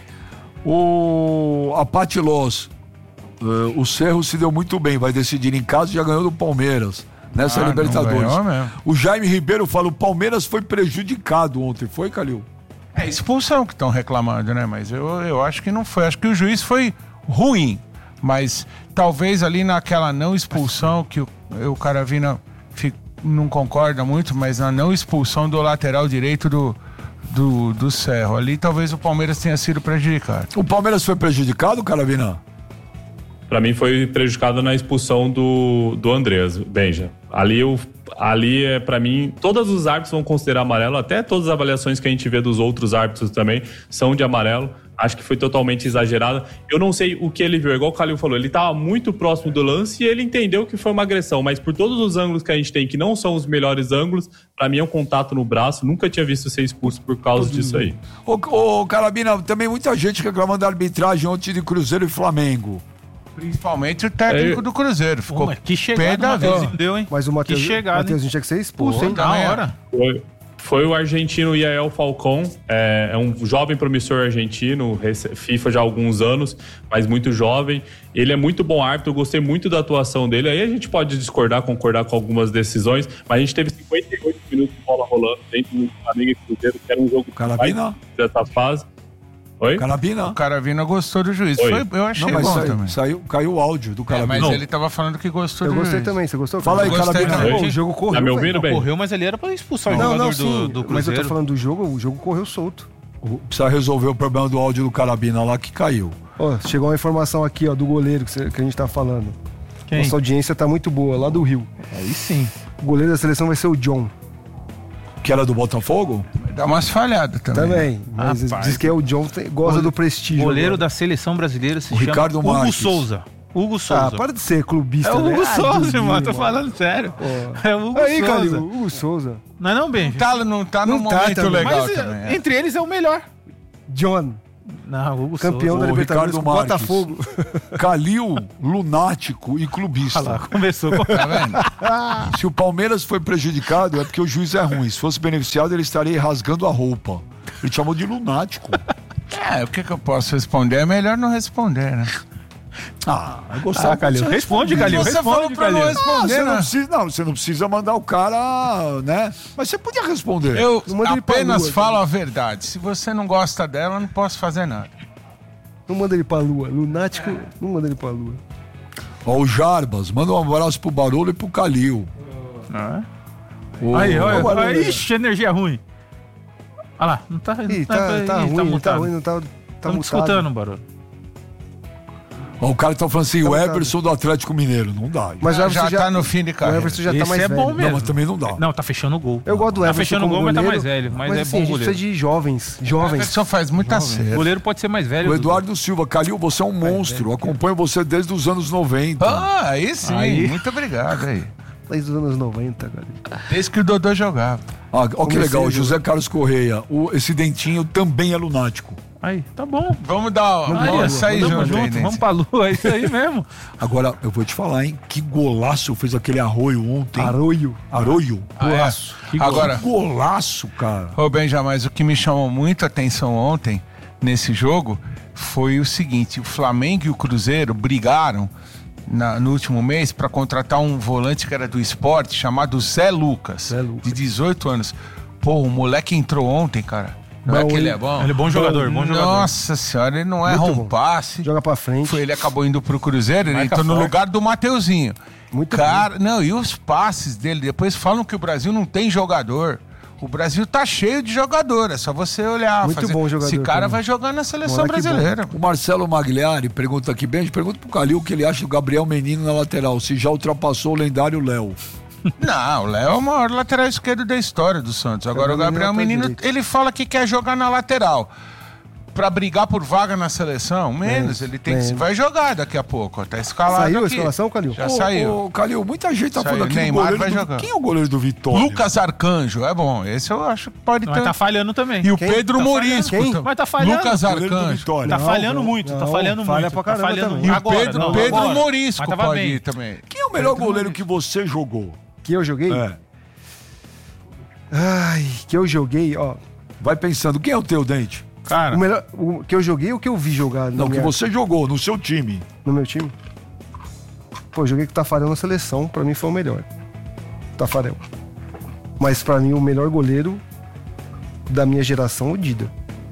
A Pati Loz, o Cerro se deu muito bem, vai decidir em casa e já ganhou do Palmeiras nessa Libertadores. O Jaime Ribeiro fala, o Palmeiras foi prejudicado ontem, foi, Calil? É expulsão que estão reclamando, né? Mas eu acho que não foi. Acho que o juiz foi ruim. Mas talvez ali naquela não expulsão, que o Caravina não concorda muito, mas na não expulsão do lateral direito do Cerro. Ali talvez o Palmeiras tenha sido prejudicado. O Palmeiras foi prejudicado, Caravina? Pra mim foi prejudicado na expulsão do Andreas Benja. Ali é, pra mim, todos os árbitros vão considerar amarelo, até todas as avaliações que a gente vê dos outros árbitros também são de amarelo. Acho que foi totalmente exagerada. Eu não sei o que ele viu, igual o Calil falou, ele estava muito próximo do lance e ele entendeu que foi uma agressão, mas por todos os ângulos que a gente tem, que não são os melhores ângulos, pra mim é um contato no braço, nunca tinha visto ser expulso por causa disso aí. Ô, Carabina, também muita gente reclamando da arbitragem ontem de Cruzeiro e Flamengo. Principalmente o técnico do Cruzeiro. Ficou que chegada deu, hein? Mas o Matheus tinha que ser expulso, hein? Da hora. Foi o argentino Yael Falcão, é um jovem promissor argentino, FIFA já há alguns anos, mas muito jovem. Ele é muito bom árbitro, eu gostei muito da atuação dele. Aí a gente pode discordar, concordar com algumas decisões, mas a gente teve 58 minutos de bola rolando dentro do Flamengo e Cruzeiro, que era um jogo dessa fase. Oi? O Caravina gostou do juiz. Eu achei bom também. Caiu o áudio do Caravina. Mas ele tava falando que gostou do juiz. Eu gostei também, você gostou? Fala aí, Caravina. O jogo correu. Tá me ouvindo bem? Correu, mas ele era pra expulsar o jogador do Cruzeiro. Mas eu tô falando do jogo, o jogo correu solto. Precisa resolver o problema do áudio do Caravina lá que caiu. Chegou uma informação aqui, do goleiro que a gente tá falando. Quem? Nossa audiência tá muito boa, lá do Rio. Aí sim. O goleiro da seleção vai ser o John. Que era do Botafogo? Dá umas falhadas também. Mas diz que é o John gosta do prestígio. Goleiro da seleção brasileira se chama Ricardo Hugo Marques. Souza. Hugo Souza. Para de ser clubista. É o Hugo Souza, duvido, irmão. Tô falando sério. É o Hugo Aí, Souza. Calil, Hugo Souza. Não é não, Benji? Não tá num momento também. legal Mas também. entre eles é o melhor. John, Não, Hugo campeão Souza. da O Libertadores Ricardo com Marques. Botafogo. Calil, lunático e clubista. Olha lá, começou. Tá vendo? Se o Palmeiras foi prejudicado, é porque o juiz é ruim. Se fosse beneficiado, ele estaria rasgando a roupa. Ele chamou de lunático. O que eu posso responder? É melhor não responder, né? Eu gostava. Calil. Responde, Calil. Você falou Responde, pra não Calil. responder, né? Você não precisa mandar o cara, né? Mas você podia responder. Eu Não manda ele pra apenas lua, falo a verdade. Se você não gosta dela, eu não posso fazer nada. Não manda ele pra lua. Lunático, não manda ele pra lua. Ó, o Jarbas, manda um abraço pro Barolo e pro Calil. Aí, olha. Barulho. Ixi, energia ruim. Olha lá. Não tá, Ih, tá ruim, não tá Estamos mutado. escutando, Barulho. Ó, o cara tá falando assim, o mutado. Everson do Atlético Mineiro. Não dá. Mas o Já Everson tá no fim de O carreira. Everson já tá Esse mais é velho. bom Não, mesmo. mas também não dá. Não, tá fechando o gol. Eu gosto do Tá Everson fechando o como gol, mas tá goleiro, mais velho. Mas é assim, bom a gente goleiro. precisa de jovens. O Everson faz muito acerto. O goleiro pode ser mais velho. O Eduardo Silva, Calil, você é um monstro. Acompanho você desde os anos 90. Aí sim. Aí. Muito obrigado aí. Desde os anos 90, cara. Desde que o Dodô jogava. Ó, que Comecei legal, a José Carlos Correia. Esse dentinho também é lunático. Aí, tá bom. Vamos dar vamos sair Tamo junto aí, junto, né? vamos pra lua, é isso aí mesmo. Agora, eu vou te falar, hein? Que golaço fez aquele Arroio ontem. Arroio. Arroio? Golaço. Agora, Que golaço, cara. ô Benja, mas o que me chamou muito a atenção ontem, nesse jogo, foi o seguinte: o Flamengo e o Cruzeiro brigaram no último mês para contratar um volante que era do esporte, chamado Zé Lucas, de 18 anos. Pô, o moleque entrou ontem, cara. Não é que ele é bom? Ele é bom jogador, bom jogador. Nossa senhora, ele não é Muito bom. passe. Joga pra frente. Ele acabou indo pro Cruzeiro, ele Marca entrou no forte. lugar do Mateuzinho. Muito Cara, não, e os passes dele, depois falam que o Brasil não tem jogador. O Brasil tá cheio de jogador, é só você olhar. Muito bom jogador Esse cara também. vai jogar na seleção Moleque brasileira. O Marcelo Magliari pergunta aqui, bem, pergunta pro Calil o que ele acha do Gabriel Menino na lateral, se já ultrapassou o lendário Léo. Não, o Léo é o maior lateral esquerdo da história do Santos. Agora o Gabriel Menino, ele fala que quer jogar na lateral. Pra brigar por vaga na seleção, menos. Ele tem que vai jogar daqui a pouco. Tá escalado Saiu a aqui. escalação, Calil? Já saiu. Ô, Calil, muita gente tá Saiu. falando aqui do Neymar goleiro vai do... jogar. Quem é o goleiro do Vitória? Lucas Arcanjo, é bom. Esse eu acho que pode Mas ter. tá falhando também. E o Quem? Pedro Tá Morisco. falhando. Quem? também. Mas tá falhando. Lucas Goleiro do Arcanjo. Vitória. Tá Não, falhando não, muito, tá não, falhando falha muito. pra Tá caramba falhando também. E o agora, Pedro, não, Pedro agora. Morisco Mas tava pode bem. ir também. Quem é o melhor goleiro que você jogou? Que eu joguei? É. Ai, que eu joguei, ó. Vai pensando, quem é o teu dente? Cara, O que eu joguei ou o que eu vi jogar Não, que você jogou no seu time. no meu time? Pô, eu joguei com o Tafarel na seleção, pra mim foi o melhor. Tafarel. Mas pra mim o melhor goleiro da minha geração, o Dida.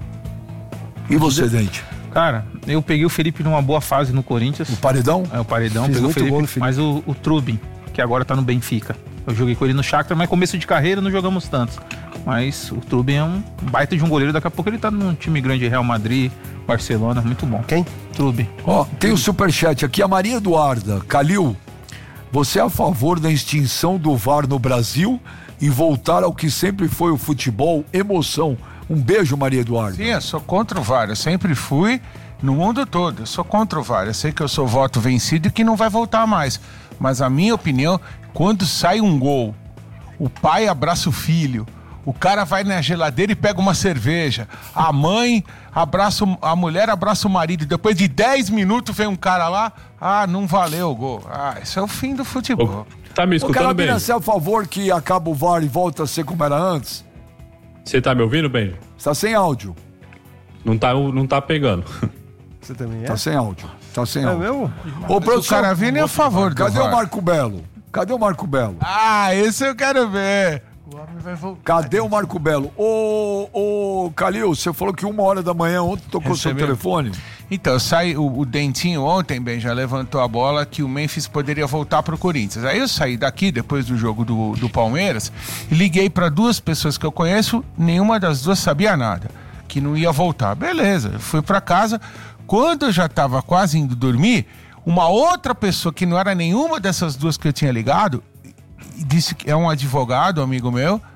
E você, dente? cara, eu peguei o Felipe numa boa fase no Corinthians. O paredão? É, o Paredão, Fiz pegou o muito gol no Felipe. Felipe. Mas o Trubin, que agora tá no Benfica. Eu joguei com ele no Shakhtar, mas começo de carreira não jogamos tantos. Mas o Trubin é um baita de um goleiro. Daqui a pouco ele tá num time grande, Real Madrid, Barcelona, muito bom. Quem? Trubin. Ó, tem o superchat aqui, a Maria Eduarda. Calil, você é a favor da extinção do VAR no Brasil e voltar ao que sempre foi o futebol, emoção? Um beijo, Maria Eduarda. Sim, eu sou contra o VAR. Eu sempre fui no mundo todo. Eu sou contra o VAR. Eu sei que eu sou voto vencido e que não vai voltar mais. Mas a minha opinião, quando sai um gol, o pai abraça o filho, o cara vai na geladeira e pega uma cerveja, a mãe abraça, a mulher abraça o marido, depois de 10 minutos vem um cara lá, não valeu o gol. Isso é o fim do futebol. Tá me Ô, escutando bem? Carabina, você é a favor que acaba o VAR e volta a ser como era antes? Você tá me ouvindo bem? Você tá sem áudio. Não tá pegando. Você também é? Tá sem áudio. Tá sem É áudio. mesmo? Ô, O produção, Caravini é a favor do cadê VAR. o Marco Belo? Cadê o Marco Belo? Esse eu quero ver. O homem vai voltar. Cadê o Marco Belo? Ô, Calil, você falou que 1h da manhã ontem tocou seu Recebeu? telefone. Então, o Dentinho ontem, bem, já levantou a bola que o Memphis poderia voltar pro Corinthians. Aí eu saí daqui, depois do jogo do Palmeiras, e liguei para 2 pessoas que eu conheço, nenhuma das 2 sabia nada, que não ia voltar. Beleza, eu fui para casa. Quando eu já estava quase indo dormir, uma outra pessoa que não era nenhuma dessas 2 que eu tinha ligado, disse que é um advogado, amigo meu,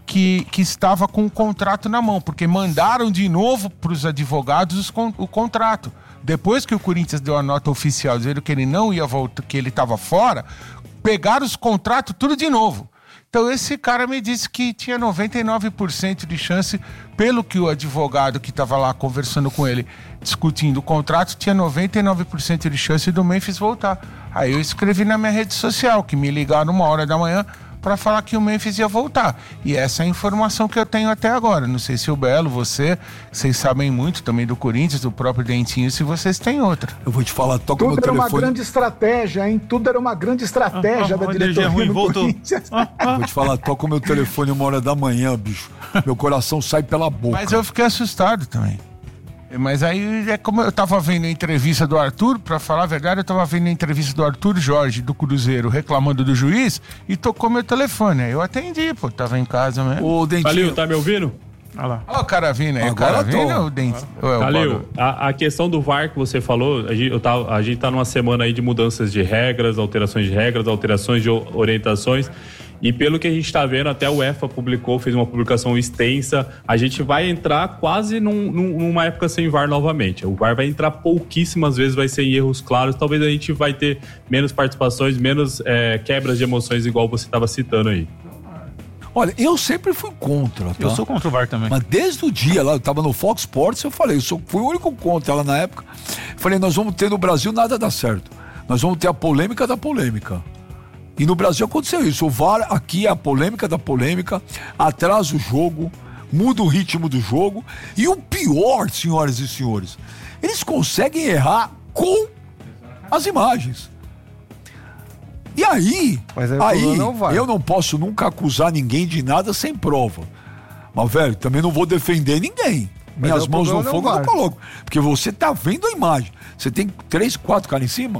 que estava com o contrato na mão, porque mandaram de novo para os advogados o contrato. Depois que o Corinthians deu a nota oficial dizendo que ele não ia voltar, que ele estava fora, pegaram os contratos tudo de novo. Então esse cara me disse que tinha 99% de chance, pelo que o advogado que estava lá conversando com ele, discutindo o contrato, tinha 99% de chance do Memphis voltar. Aí eu escrevi na minha rede social, que me ligaram 1h para falar que o Memphis ia voltar. E essa é a informação que eu tenho até agora. Não sei se o Belo, vocês sabem muito também do Corinthians, do próprio Dentinho, se vocês têm outra. Eu vou te falar, toca o meu telefone. Tudo era uma grande estratégia, hein? Tudo era uma grande estratégia da diretoria do Corinthians. Vou te falar, toca o meu telefone 1h, bicho. Meu coração sai pela boca. Mas eu fiquei assustado também. Mas aí é como eu tava vendo a entrevista do Arthur, pra falar a verdade, eu tava vendo a entrevista do Arthur Jorge, do Cruzeiro, reclamando do juiz, e tocou meu telefone. Aí eu atendi, pô, tava em casa mesmo. Ô, Dentinho. Calil, tá me ouvindo? Olha lá. Olha o Caravina aí. O Caravina ou o Dentinho? Calil, a questão do VAR que você falou, a gente tá numa semana aí de mudanças de regras, alterações de orientações. E pelo que a gente está vendo, até o UEFA fez uma publicação extensa. A gente vai entrar quase numa época sem VAR novamente. O VAR vai entrar pouquíssimas vezes, vai ser em erros claros. Talvez a gente vai ter menos participações, menos quebras de emoções, igual você estava citando aí. Olha, eu sempre fui contra, tá? Eu sou contra o VAR também. Mas desde o dia lá, eu tava no Fox Sports, eu falei, fui o único contra lá na época. Falei, nós vamos ter no Brasil nada dá certo. Nós vamos ter a polêmica da polêmica. E no Brasil aconteceu isso. O VAR aqui é a polêmica da polêmica, atrasa o jogo, muda o ritmo do jogo. E o pior, senhoras e senhores, eles conseguem errar com as imagens. E aí eu não posso nunca acusar ninguém de nada sem prova. Mas, velho, também não vou defender ninguém. Minhas mãos no fogo eu não coloco. Porque você tá vendo a imagem. Você tem 3, 4 caras em cima?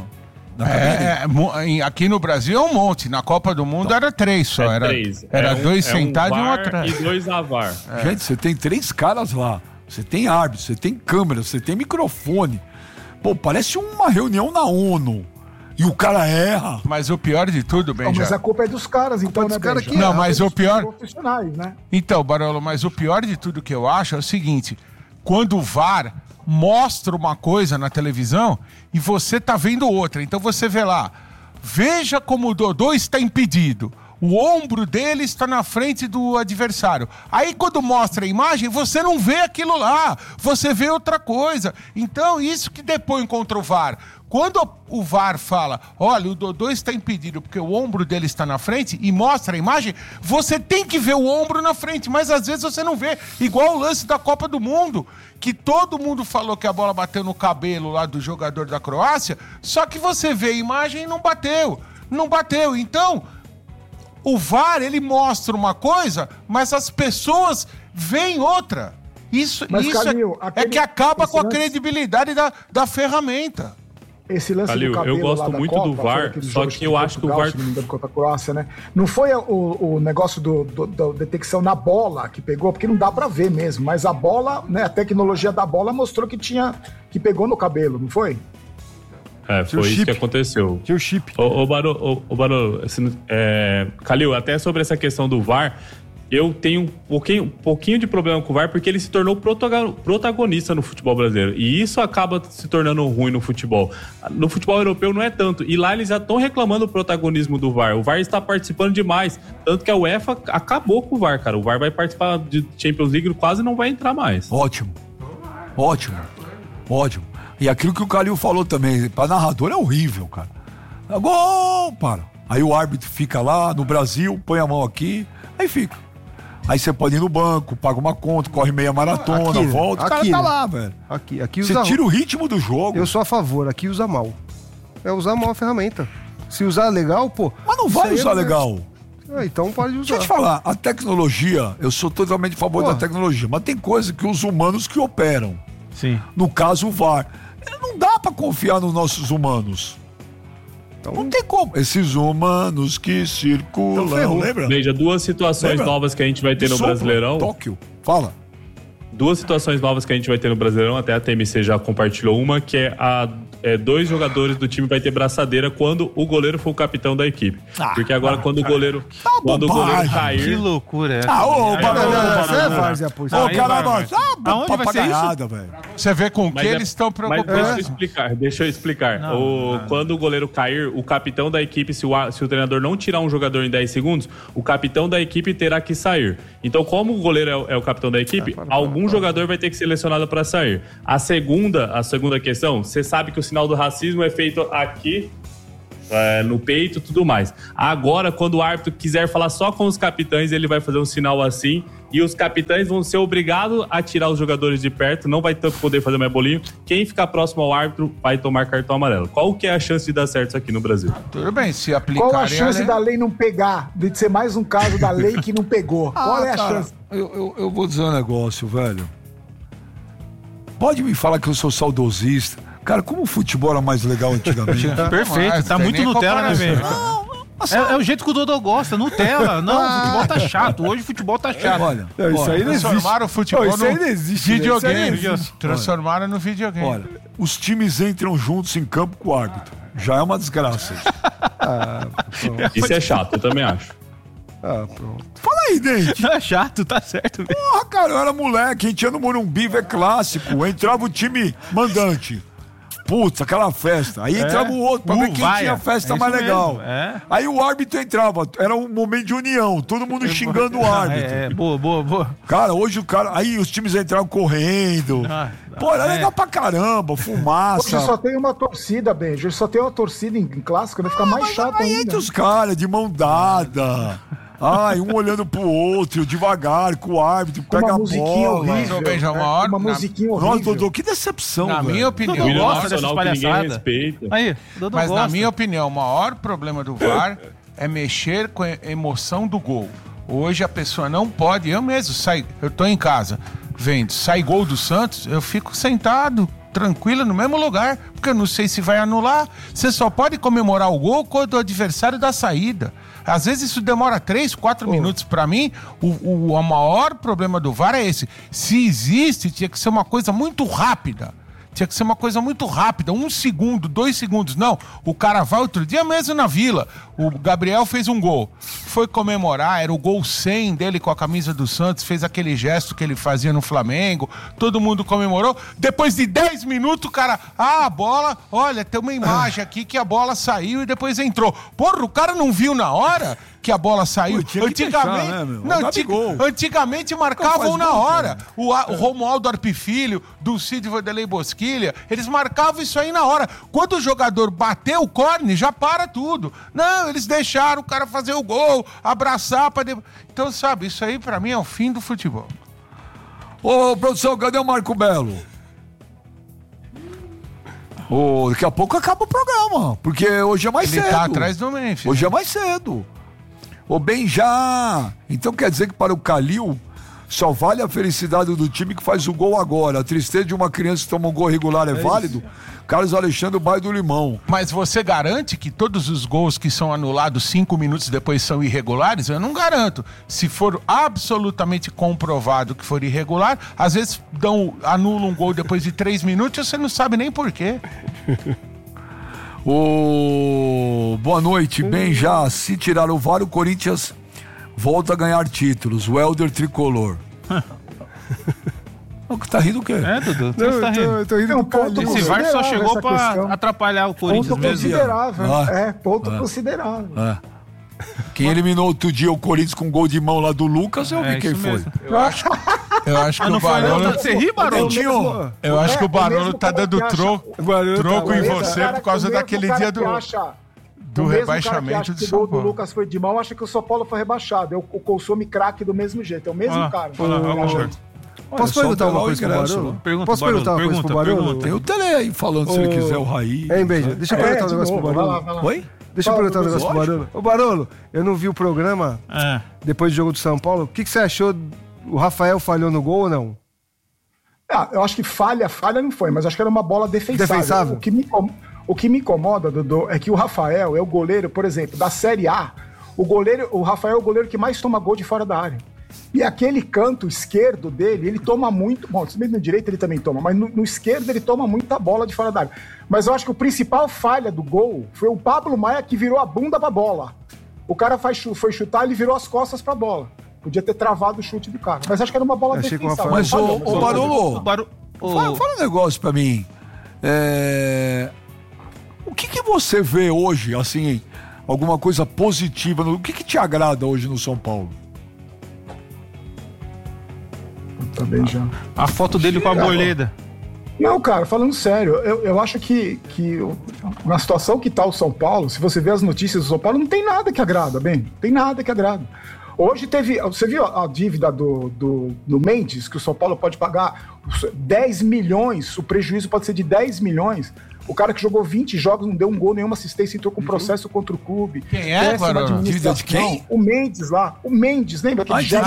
Aqui no Brasil é um monte. Na Copa do Mundo era 3 só. Era 2 sentados e um atrás. E 2 a VAR. Gente, você tem 3 caras lá. Você tem árbitro, você tem câmera, você tem microfone. Pô, parece uma reunião na ONU. E o cara erra. Mas o pior de tudo, Benja... Mas a culpa é dos caras, então, né, Benja? Não, mas o pior... Profissionais, né? Então, Barolo, mas o pior de tudo que eu acho é o seguinte. Quando o VAR mostra uma coisa na televisão e você tá vendo outra. Então você vê lá, veja como o Dodô está impedido. O ombro dele está na frente do adversário. Aí quando mostra a imagem, você não vê aquilo lá. Você vê outra coisa. Então isso que depõe contra o VAR. Quando o VAR fala, olha, o Dodô está impedido porque o ombro dele está na frente e mostra a imagem, você tem que ver o ombro na frente, mas às vezes você não vê. Igual o lance da Copa do Mundo, que todo mundo falou que a bola bateu no cabelo lá do jogador da Croácia, só que você vê a imagem e não bateu. Não bateu. Então, o VAR, ele mostra uma coisa, mas as pessoas veem outra. Isso Calil, é que acaba com a credibilidade da ferramenta. Esse lance Calil, do cabelo eu gosto lá muito Copa, do VAR, só que eu acho que o VAR... Se não me engano, contra a Croácia, né? Não foi o negócio da detecção na bola que pegou, porque não dá pra ver mesmo, mas a bola, né, a tecnologia da bola mostrou que pegou no cabelo, não foi? Foi isso que aconteceu. Tinha o chip. Ô Barolo, Calil, até sobre essa questão do VAR, eu tenho um pouquinho de problema com o VAR porque ele se tornou protagonista no futebol brasileiro. E isso acaba se tornando ruim no futebol. No futebol europeu não é tanto. E lá eles já estão reclamando do protagonismo do VAR. O VAR está participando demais. Tanto que a UEFA acabou com o VAR, cara. O VAR vai participar de Champions League e quase não vai entrar mais. Ótimo. E aquilo que o Calil falou também, para narrador é horrível, cara. Gol, para. Aí o árbitro fica lá no Brasil, põe a mão aqui, aí fica. Aí você pode ir no banco, paga uma conta, corre meia maratona, aqui, volta, o cara tá lá, velho. Aqui você tira o ritmo do jogo. Eu sou a favor, aqui usa mal. É usar mal a ferramenta. Se usar legal, pô... Mas não vai usar legal. Então pode usar. Deixa eu te falar, a tecnologia, eu sou totalmente a favor da tecnologia, mas tem coisa que os humanos que operam. Sim. No caso, o VAR. Não dá pra confiar nos nossos humanos. Então, não tem como. Esses humanos que circulam, então, lembra? Veja, 2 situações novas que a gente vai ter no Brasileirão. Tóquio, fala. 2 situações novas que a gente vai ter no Brasileirão, até a TMC já compartilhou uma, que é 2 jogadores do time vai ter braçadeira quando o goleiro for o capitão da equipe. Porque agora quando o goleiro cair... Que loucura é essa? Caramba, aonde vai ser isso? velho. Você vê com o que eles estão preocupados. Deixa eu explicar. Quando o goleiro cair, o capitão da equipe, se o treinador não tirar um jogador em 10 segundos, o capitão da equipe terá que sair. Então, como o goleiro é o capitão da equipe, algum jogador vai ter que ser selecionado para sair. A segunda questão, você sabe que o sinal do racismo é feito aqui, no peito e tudo mais. Agora, quando o árbitro quiser falar só com os capitães, ele vai fazer um sinal assim, e os capitães vão ser obrigados a tirar os jogadores de perto, não vai poder fazer mais bolinho. Quem ficar próximo ao árbitro vai tomar cartão amarelo. Qual que é a chance de dar certo isso aqui no Brasil? Tudo bem, se aplicar. Qual a chance da lei não pegar? De ser mais um caso da lei que não pegou? Qual é a chance? Eu vou dizer um negócio, velho. Pode me falar que eu sou saudosista. Cara, como o futebol era mais legal antigamente? Perfeito, tá muito Nutella, né, velho? É o jeito que o Dodô gosta, Nutella. Não, o futebol tá chato. Hoje o futebol tá chato. Olha, isso aí não existe. Transformaram o futebol isso aí não existe, videogame. Isso aí não Transformaram no videogame. Olha, os times entram juntos em campo com o árbitro. Já é uma desgraça. Isso é chato, eu também acho. Pronto. Fala aí, Dente. Não é chato, tá certo. Velho. Porra, cara, eu era moleque, a gente ia no Morumbi, é clássico. Entrava o time mandante. Putz, aquela festa. Aí entrava o outro pra ver quem tinha a festa mais legal. Aí o árbitro entrava. Era um momento de união. Todo mundo xingando o árbitro. Boa. Cara, hoje aí os times entravam correndo. Pô, era legal pra caramba, fumaça. Hoje só tem uma torcida, Benjo. Hoje só tem uma torcida em clássico, vai ficar mais chato aí ainda. Entre os caras, de mão dada. Um olhando pro outro, devagar, com o árbitro, pega a bola. Uma musiquinha horrível. Nossa, Dodô, que decepção, na minha opinião. Dodô gosta dessas palhaçadas. Aí, mas na minha opinião, o maior problema do VAR é mexer com a emoção do gol. Hoje a pessoa não pode, eu mesmo eu tô em casa vendo, sai gol do Santos, eu fico sentado, tranquilo, no mesmo lugar, porque eu não sei se vai anular. Você só pode comemorar o gol quando o adversário dá saída. Às vezes isso demora 3, 4 minutos. Pra mim, o maior problema do VAR é esse. Se existe, tinha que ser uma coisa muito rápida. Tinha que ser uma coisa muito rápida, 1 segundo, 2 segundos. Não, o cara vai outro dia mesmo na Vila. O Gabriel fez um gol. Foi comemorar, era o gol 100 dele com a camisa do Santos, fez aquele gesto que ele fazia no Flamengo. Todo mundo comemorou. Depois de 10 minutos, o cara... a bola... Olha, tem uma imagem aqui que a bola saiu e depois entrou. Porra, o cara não viu na hora que a bola saiu? Antigamente marcavam na hora. O Romualdo Arpifilho, do Cid Vanderlei Bosquilha, eles marcavam isso aí na hora. Quando o jogador bateu o corne, já para tudo. Não, eles deixaram o cara fazer o gol, abraçar pra... Então, sabe, isso aí pra mim é o fim do futebol. Ô, produção, cadê o Marco Belo? Daqui a pouco acaba o programa, porque hoje é mais cedo. Ele tá atrás do Memphis. Hoje é mais cedo. Já. Então quer dizer que para o Calil só vale a felicidade do time que faz o gol agora. A tristeza de uma criança que toma um gol regular é válido? Carlos Alexandre, Bairro do Limão. Mas você garante que todos os gols que são anulados 5 minutos depois são irregulares? Eu não garanto. Se for absolutamente comprovado que for irregular, às vezes anulam um gol depois de 3 minutos e você não sabe nem por quê. Boa noite, bem já. Se tirar o VAR, o Corinthians volta a ganhar títulos. O Helder Tricolor. Tá rindo o quê? Dudu, você tá rindo. Eu tô rindo do Calil. Esse VAR só chegou pra atrapalhar o Corinthians ponto mesmo. Considerável. Ponto considerável. Quem eliminou outro dia o Corinthians com um gol de mão lá do Lucas, eu vi quem foi. Mesmo. Eu acho que o Barolo... Você ri, Barolo? Eu acho que o Barolo tá dando troco em você por causa daquele dia do rebaixamento de São Paulo. O gol do Lucas foi de mão, acha que o São Paulo foi rebaixado. O consome craque do mesmo jeito. É o mesmo cara. Posso perguntar uma coisa pro Barolo? Posso perguntar uma coisa pro Barolo? Tem o Tele aí falando se ele quiser o Raí. Benja, deixa eu perguntar um negócio pro Barolo. Oi? Deixa eu perguntar um negócio pro Barolo. Ô, Barolo, eu não vi o programa depois do jogo do São Paulo. O que você achou? O Rafael falhou no gol ou não? Eu acho que falha não foi, mas acho que era uma bola defensável. O que me incomoda, Dodô, é que o Rafael é o goleiro, por exemplo, da Série A. O Rafael é o goleiro que mais toma gol de fora da área. E aquele canto esquerdo dele, ele toma muito... Bom, se bem no direito ele também toma, mas no esquerdo ele toma muita bola de fora da área. Mas eu acho que o principal falha do gol foi o Pablo Maia que virou a bunda pra bola. O cara foi chutar, ele virou as costas pra bola. Podia ter travado o chute do cara. Mas acho que era uma bola defensável. Mas, ô Barolo, fala um negócio pra mim. O que você vê hoje, assim, alguma coisa positiva? O que te agrada hoje no São Paulo? Também já. A foto dele com a Arboleda. Não, cara, falando sério, eu acho que na situação que tá o São Paulo, se você ver as notícias do São Paulo, não tem nada que agrada, bem. Não tem nada que agrada. Hoje você viu a dívida do Mendes, que o São Paulo pode pagar 10 milhões, o prejuízo pode ser de 10 milhões. O cara que jogou 20 jogos, não deu um gol, nenhuma assistência, entrou com processo contra o clube. Quem é agora? Dívida de quem? O Mendes lá. O Mendes, lembra?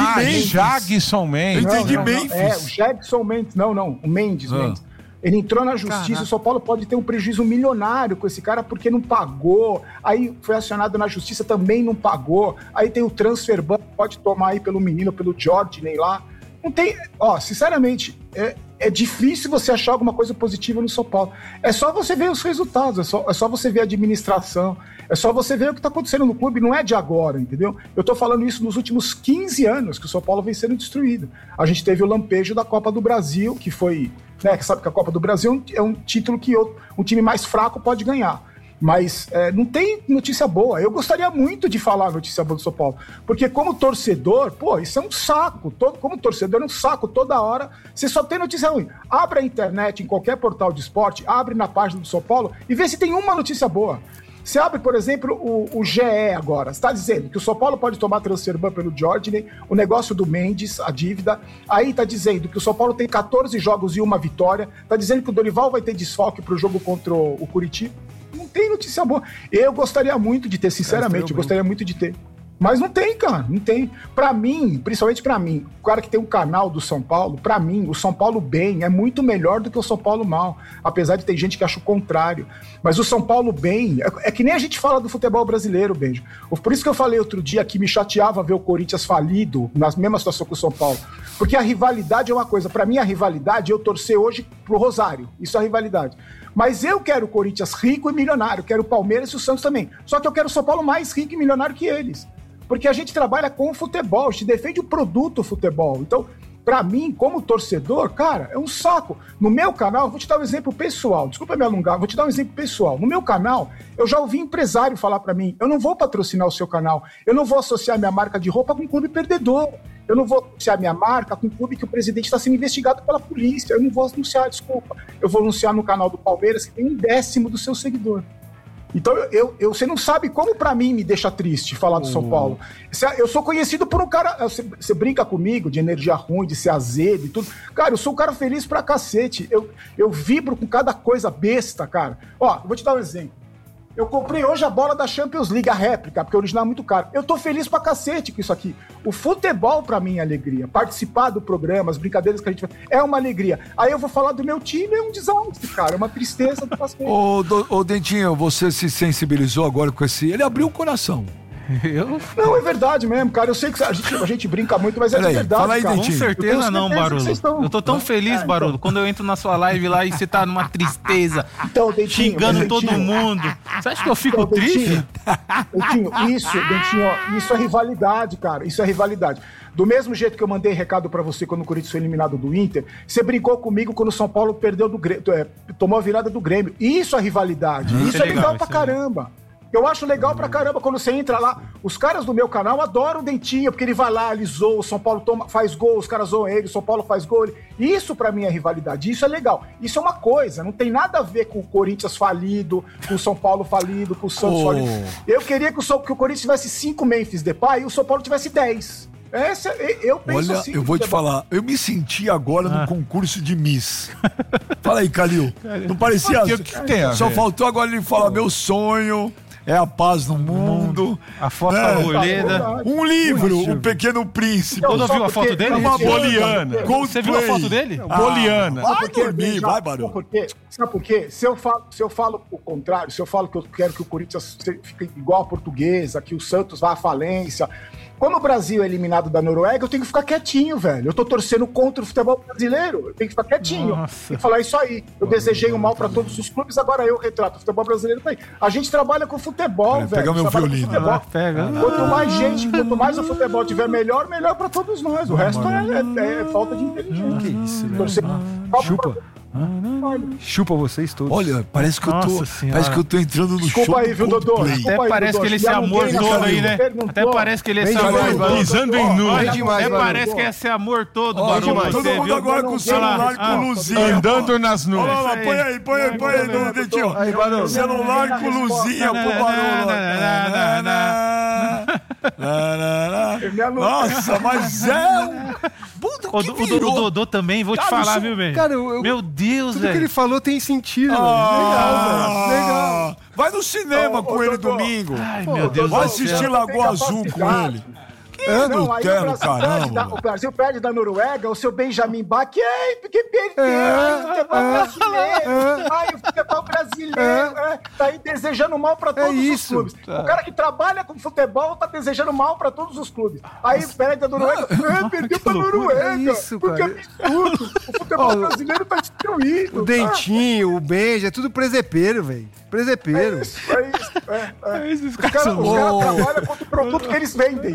Jagson Mendes. Eu entendi Memphis. O Jagson Mendes. Não, o Mendes. Ele entrou na justiça, o São Paulo pode ter um prejuízo milionário com esse cara porque não pagou. Aí foi acionado na justiça, também não pagou. Aí tem o transfer ban, pode tomar aí pelo menino, pelo Jordan lá. Não tem... sinceramente, é difícil você achar alguma coisa positiva no São Paulo. É só você ver os resultados, é só você ver a administração, é só você ver o que está acontecendo no clube, não é de agora, entendeu? Eu estou falando isso nos últimos 15 anos que o São Paulo vem sendo destruído. A gente teve o lampejo da Copa do Brasil, que foi... que sabe que a Copa do Brasil é um título que um time mais fraco pode ganhar. Mas não tem notícia boa. Eu gostaria muito de falar notícia boa do São Paulo. Porque como torcedor, isso é um saco. Como torcedor é um saco toda hora. Você só tem notícia ruim. Abre a internet em qualquer portal de esporte, abre na página do São Paulo e vê se tem uma notícia boa. Você abre, por exemplo, o GE agora. Você está dizendo que o São Paulo pode tomar transfer ban pelo Jordan, o negócio do Mendes, a dívida. Aí está dizendo que o São Paulo tem 14 jogos e uma vitória. Está dizendo que o Dorival vai ter desfalque para o jogo contra o Curitiba. Não tem notícia boa. Eu gostaria muito de ter, sinceramente, eu gostaria muito de ter. Mas não tem, cara, não tem. Pra mim, principalmente pra mim, o cara que tem um canal do São Paulo, pra mim, o São Paulo bem é muito melhor do que o São Paulo mal. Apesar de ter gente que acha o contrário. Mas o São Paulo bem, é que nem a gente fala do futebol brasileiro, Benjo. Por isso que eu falei outro dia que me chateava ver o Corinthians falido, na mesma situação que o São Paulo. Porque a rivalidade é uma coisa. Pra mim, a rivalidade é eu torcer hoje pro Rosário. Isso é a rivalidade. Mas eu quero o Corinthians rico e milionário, quero o Palmeiras e o Santos também. Só que eu quero o São Paulo mais rico e milionário que eles. Porque a gente trabalha com o futebol, a gente defende o produto futebol. Então, pra mim, como torcedor, cara, é um saco. No meu canal, vou te dar um exemplo pessoal, desculpa me alongar, vou te dar um exemplo pessoal. No meu canal, eu já ouvi empresário falar pra mim, eu não vou patrocinar o seu canal, eu não vou associar minha marca de roupa com um clube perdedor, eu não vou anunciar minha marca com um clube que o presidente está sendo investigado pela polícia, eu não vou anunciar, desculpa. Eu vou anunciar no canal do Palmeiras que tem 1/10 do seu seguidor. Então, você não sabe como pra mim me deixa triste falar do São Paulo. Eu sou conhecido por um cara... Você brinca comigo de energia ruim, de ser azedo e tudo. Cara, eu sou um cara feliz pra cacete. Eu vibro com cada coisa besta, cara. Ó, eu vou te dar um exemplo. Eu comprei hoje a bola da Champions League, a réplica, porque o original é muito caro. Eu tô feliz pra cacete com isso aqui. O futebol, pra mim, é alegria. Participar do programa, as brincadeiras que a gente faz, é uma alegria. Aí eu vou falar do meu time, é um desastre, cara. É uma tristeza do cacete. Ô, Dentinho, você se sensibilizou agora com esse... Ele abriu o coração. Não, é verdade mesmo, cara. Eu sei que a gente brinca muito, mas é de verdade, fala aí, cara. Com certeza não, Barolo. Eu tô tão feliz, Barolo, então. Quando eu entro na sua live lá e você tá numa tristeza, então, Dentinho, xingando todo mundo. Você acha que eu fico triste? Dentinho, isso é rivalidade, cara. Isso é rivalidade. Do mesmo jeito que eu mandei recado pra você quando o Corinthians foi eliminado do Inter, você brincou comigo quando o São Paulo perdeu tomou a virada do Grêmio. Isso é rivalidade. Isso é legal pra caramba. Eu acho legal pra caramba quando você entra lá. Os caras do meu canal adoram o Dentinho, porque ele vai lá, ele zoa, o São Paulo faz gol, os caras zoam ele, o São Paulo faz gol. Isso pra mim é rivalidade, isso é legal. Isso é uma coisa, não tem nada a ver com o Corinthians falido, com o São Paulo falido, com o Santos falido. Eu queria que o Corinthians tivesse 5 Memphis Depay e o São Paulo tivesse 10. Eu penso assim. Olha, eu vou te falar, eu me senti agora no concurso de Miss. Fala aí, Calil. Não parecia assim? Só faltou agora ele falar, meu sonho é a paz no mundo. A foto da Arboleda. Um livro, O Pequeno Príncipe. Quando viu a foto dele? Uma boliana. Você viu a foto dele? Boliana. Vai dormir, vai, Barão. Sabe por quê? Se eu falo o contrário, se eu falo que eu quero que o Corinthians fique igual a Portuguesa, que o Santos vá à falência, Quando o Brasil é eliminado da Noruega, eu tenho que ficar quietinho, velho. Eu tô torcendo contra o futebol brasileiro. Eu tenho que ficar quietinho. Nossa. E falar isso aí. Eu desejei o mal pra todos os clubes, agora eu retrato. O futebol brasileiro tá aí. A gente trabalha com futebol, velho. Pega meu violino. Quanto mais gente, quanto mais o futebol tiver melhor pra todos nós. O resto é falta de inteligência. Que isso, né? Torcer... Chupa. Chupa vocês todos. Olha, parece que eu tô entrando no Desculpa show aí, viu, Dodô? Coldplay. Até parece que ele é esse amor todo aí, né? Até parece que ele é esse amor. Pisando em nu. Até parece que é esse amor todo, Barulho. Todo mundo agora com o celular com luzinha. Andando nas nuvens. Olha lá, põe aí, no dedinho. Aí, Barulho. Celular com luzinha pro Barulho. Nossa, mas O Dodô também, vou te falar, viu, velho? Cara, Meu Deus, tudo que ele velho. falou tem sentido. Legal, velho. Legal. Vai no cinema com ele domingo. Ai, meu Deus Vai do céu. assistir Lagoa Azul com ele. Não, aí o Brasil perde da Noruega, o seu Benjamin Bach, porque perdeu o futebol brasileiro. Ai, o futebol brasileiro. Tá aí desejando mal pra todos os clubes. O cara que trabalha com futebol tá desejando mal pra todos os clubes. Aí perde da Noruega, perdeu pra Noruega. É isso, porque é cara. absurdo. O futebol brasileiro tá destruído. O Dentinho, o Benja, é tudo presepeiro, velho. Presepeiro. É isso. Os caras trabalham contra o produto que eles vendem.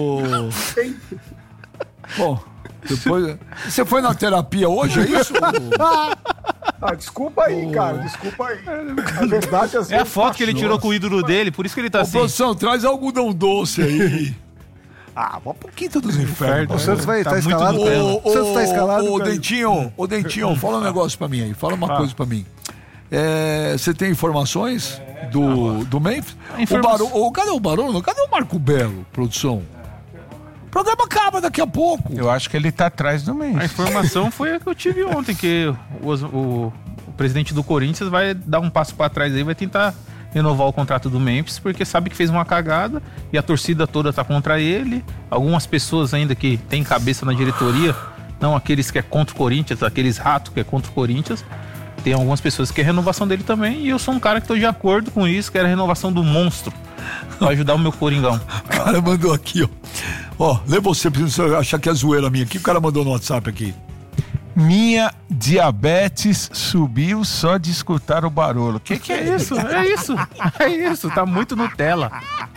Bom, depois... Você foi na terapia hoje, é isso? Desculpa aí, cara. Desculpa aí. A verdade, às vezes, É a foto que ele tirou com o ídolo dele, por isso que ele tá assim. Produção, traz algodão doce aí. Vamos pro quinto dos infernos. O Santos vai estar escalado. O Santos tá escalado. Ô, Dentinho, fala um negócio pra mim aí. Fala uma coisa pra mim. Você tem informações do Memphis? Cadê o Barulho? Cadê o Marco Belo, produção? O programa acaba daqui a pouco. Eu acho que ele tá atrás do mês. A informação foi a que eu tive ontem, que o presidente do Corinthians vai dar um passo pra trás aí, vai tentar renovar o contrato do Memphis, porque sabe que fez uma cagada e a torcida toda tá contra ele. Algumas pessoas ainda que tem cabeça na diretoria, não aqueles que é contra o Corinthians, aqueles ratos que é contra o Corinthians. Tem algumas pessoas que querem a renovação dele também, e eu sou um cara que tô de acordo com isso, quero a renovação do monstro, pra ajudar o meu Coringão. O cara mandou aqui, ó. Lê você, precisa achar que é zoeira minha. O que o cara mandou no WhatsApp aqui? Minha diabetes subiu só de escutar o Barolo. Que é isso? É isso. Tá muito Nutella.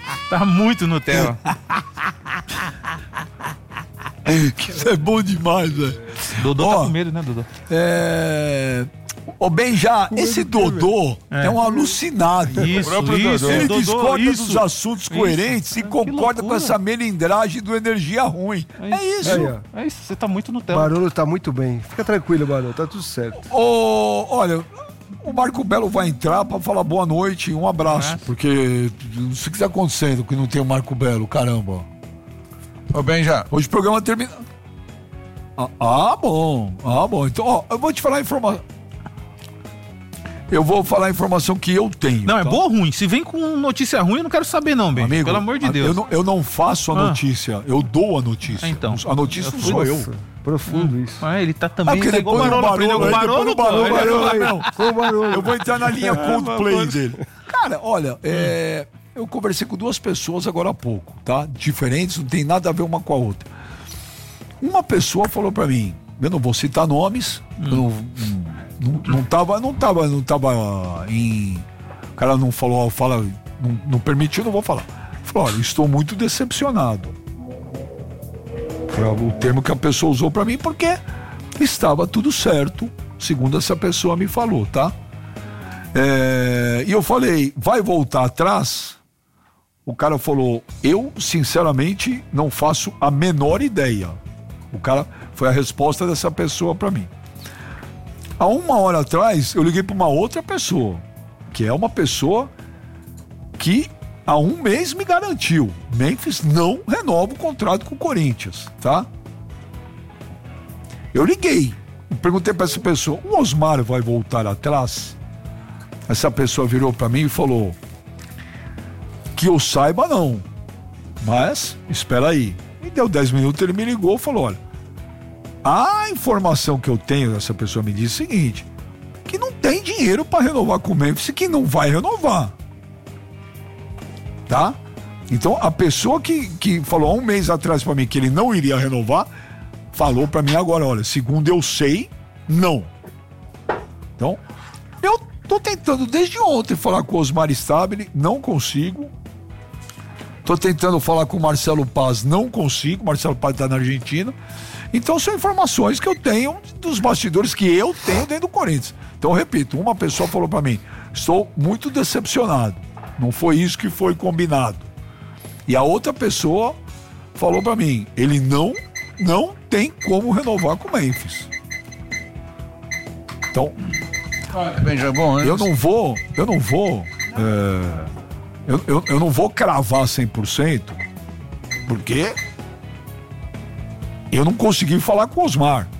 Isso é bom demais, velho. Dodô tá com medo, né, Dodô? Ô, Benja, esse Dodô é um alucinado. Isso. Ele Dodô, discorda dos assuntos coerentes e concorda com essa melindragem do energia ruim. É isso. É isso, você tá muito Nutella. Barulho tá muito bem. Fica tranquilo, Barulho, tá tudo certo. Olha, o Marco Belo vai entrar pra falar boa noite e um abraço. Porque não sei o que tá acontecendo que não tem o Marco Belo, caramba. Ô, Benja. Hoje o programa termina... Bom. Então, eu vou te falar a informação. Eu vou falar a informação que eu tenho. Não, é boa ou ruim? Se vem com notícia ruim, eu não quero saber não, Ben. Amigo, pelo amor de Deus. Eu não faço a notícia, eu dou a notícia. Então. A notícia não sou eu. Profundo isso. Ele tá também... Porque depois do Barulho. Eu vou entrar na linha Coldplay dele. Cara, olha, eu conversei com duas pessoas agora há pouco, tá? Diferentes, não tem nada a ver uma com a outra. Uma pessoa falou pra mim, eu não vou citar nomes, não tava em... O cara não falou, não permitiu, não vou falar. Falou, olha, estou muito decepcionado. Foi o termo que a pessoa usou pra mim, porque estava tudo certo, segundo essa pessoa me falou, tá? E eu falei, vai voltar atrás? O cara falou, eu sinceramente não faço a menor ideia. O cara, foi a resposta dessa pessoa pra mim. Há uma hora atrás, eu liguei pra uma outra pessoa, que é uma pessoa que há um mês me garantiu, Memphis não renova o contrato com o Corinthians, tá? Eu liguei, perguntei pra essa pessoa, o Osmar vai voltar atrás? Essa pessoa virou pra mim e falou, que eu saiba não, mas espera aí. E deu 10 minutos, ele me ligou e falou, olha, a informação que eu tenho, essa pessoa me disse o seguinte, que não tem dinheiro para renovar com o Memphis e que não vai renovar. Tá? Então, a pessoa que falou há um mês atrás pra mim que ele não iria renovar, falou pra mim agora, olha, segundo eu sei, não. Então, eu tô tentando desde ontem falar com o Osmar Stabile, não consigo. Tô tentando falar com o Marcelo Paz, não consigo. Marcelo Paz tá na Argentina. Então, são informações que eu tenho dos bastidores que eu tenho dentro do Corinthians. Então, eu repito, uma pessoa falou pra mim, estou muito decepcionado. Não foi isso que foi combinado. E a outra pessoa falou pra mim, ele não tem como renovar com o Memphis. Então, eu não vou cravar 100%, porque eu não consegui falar com o Osmar.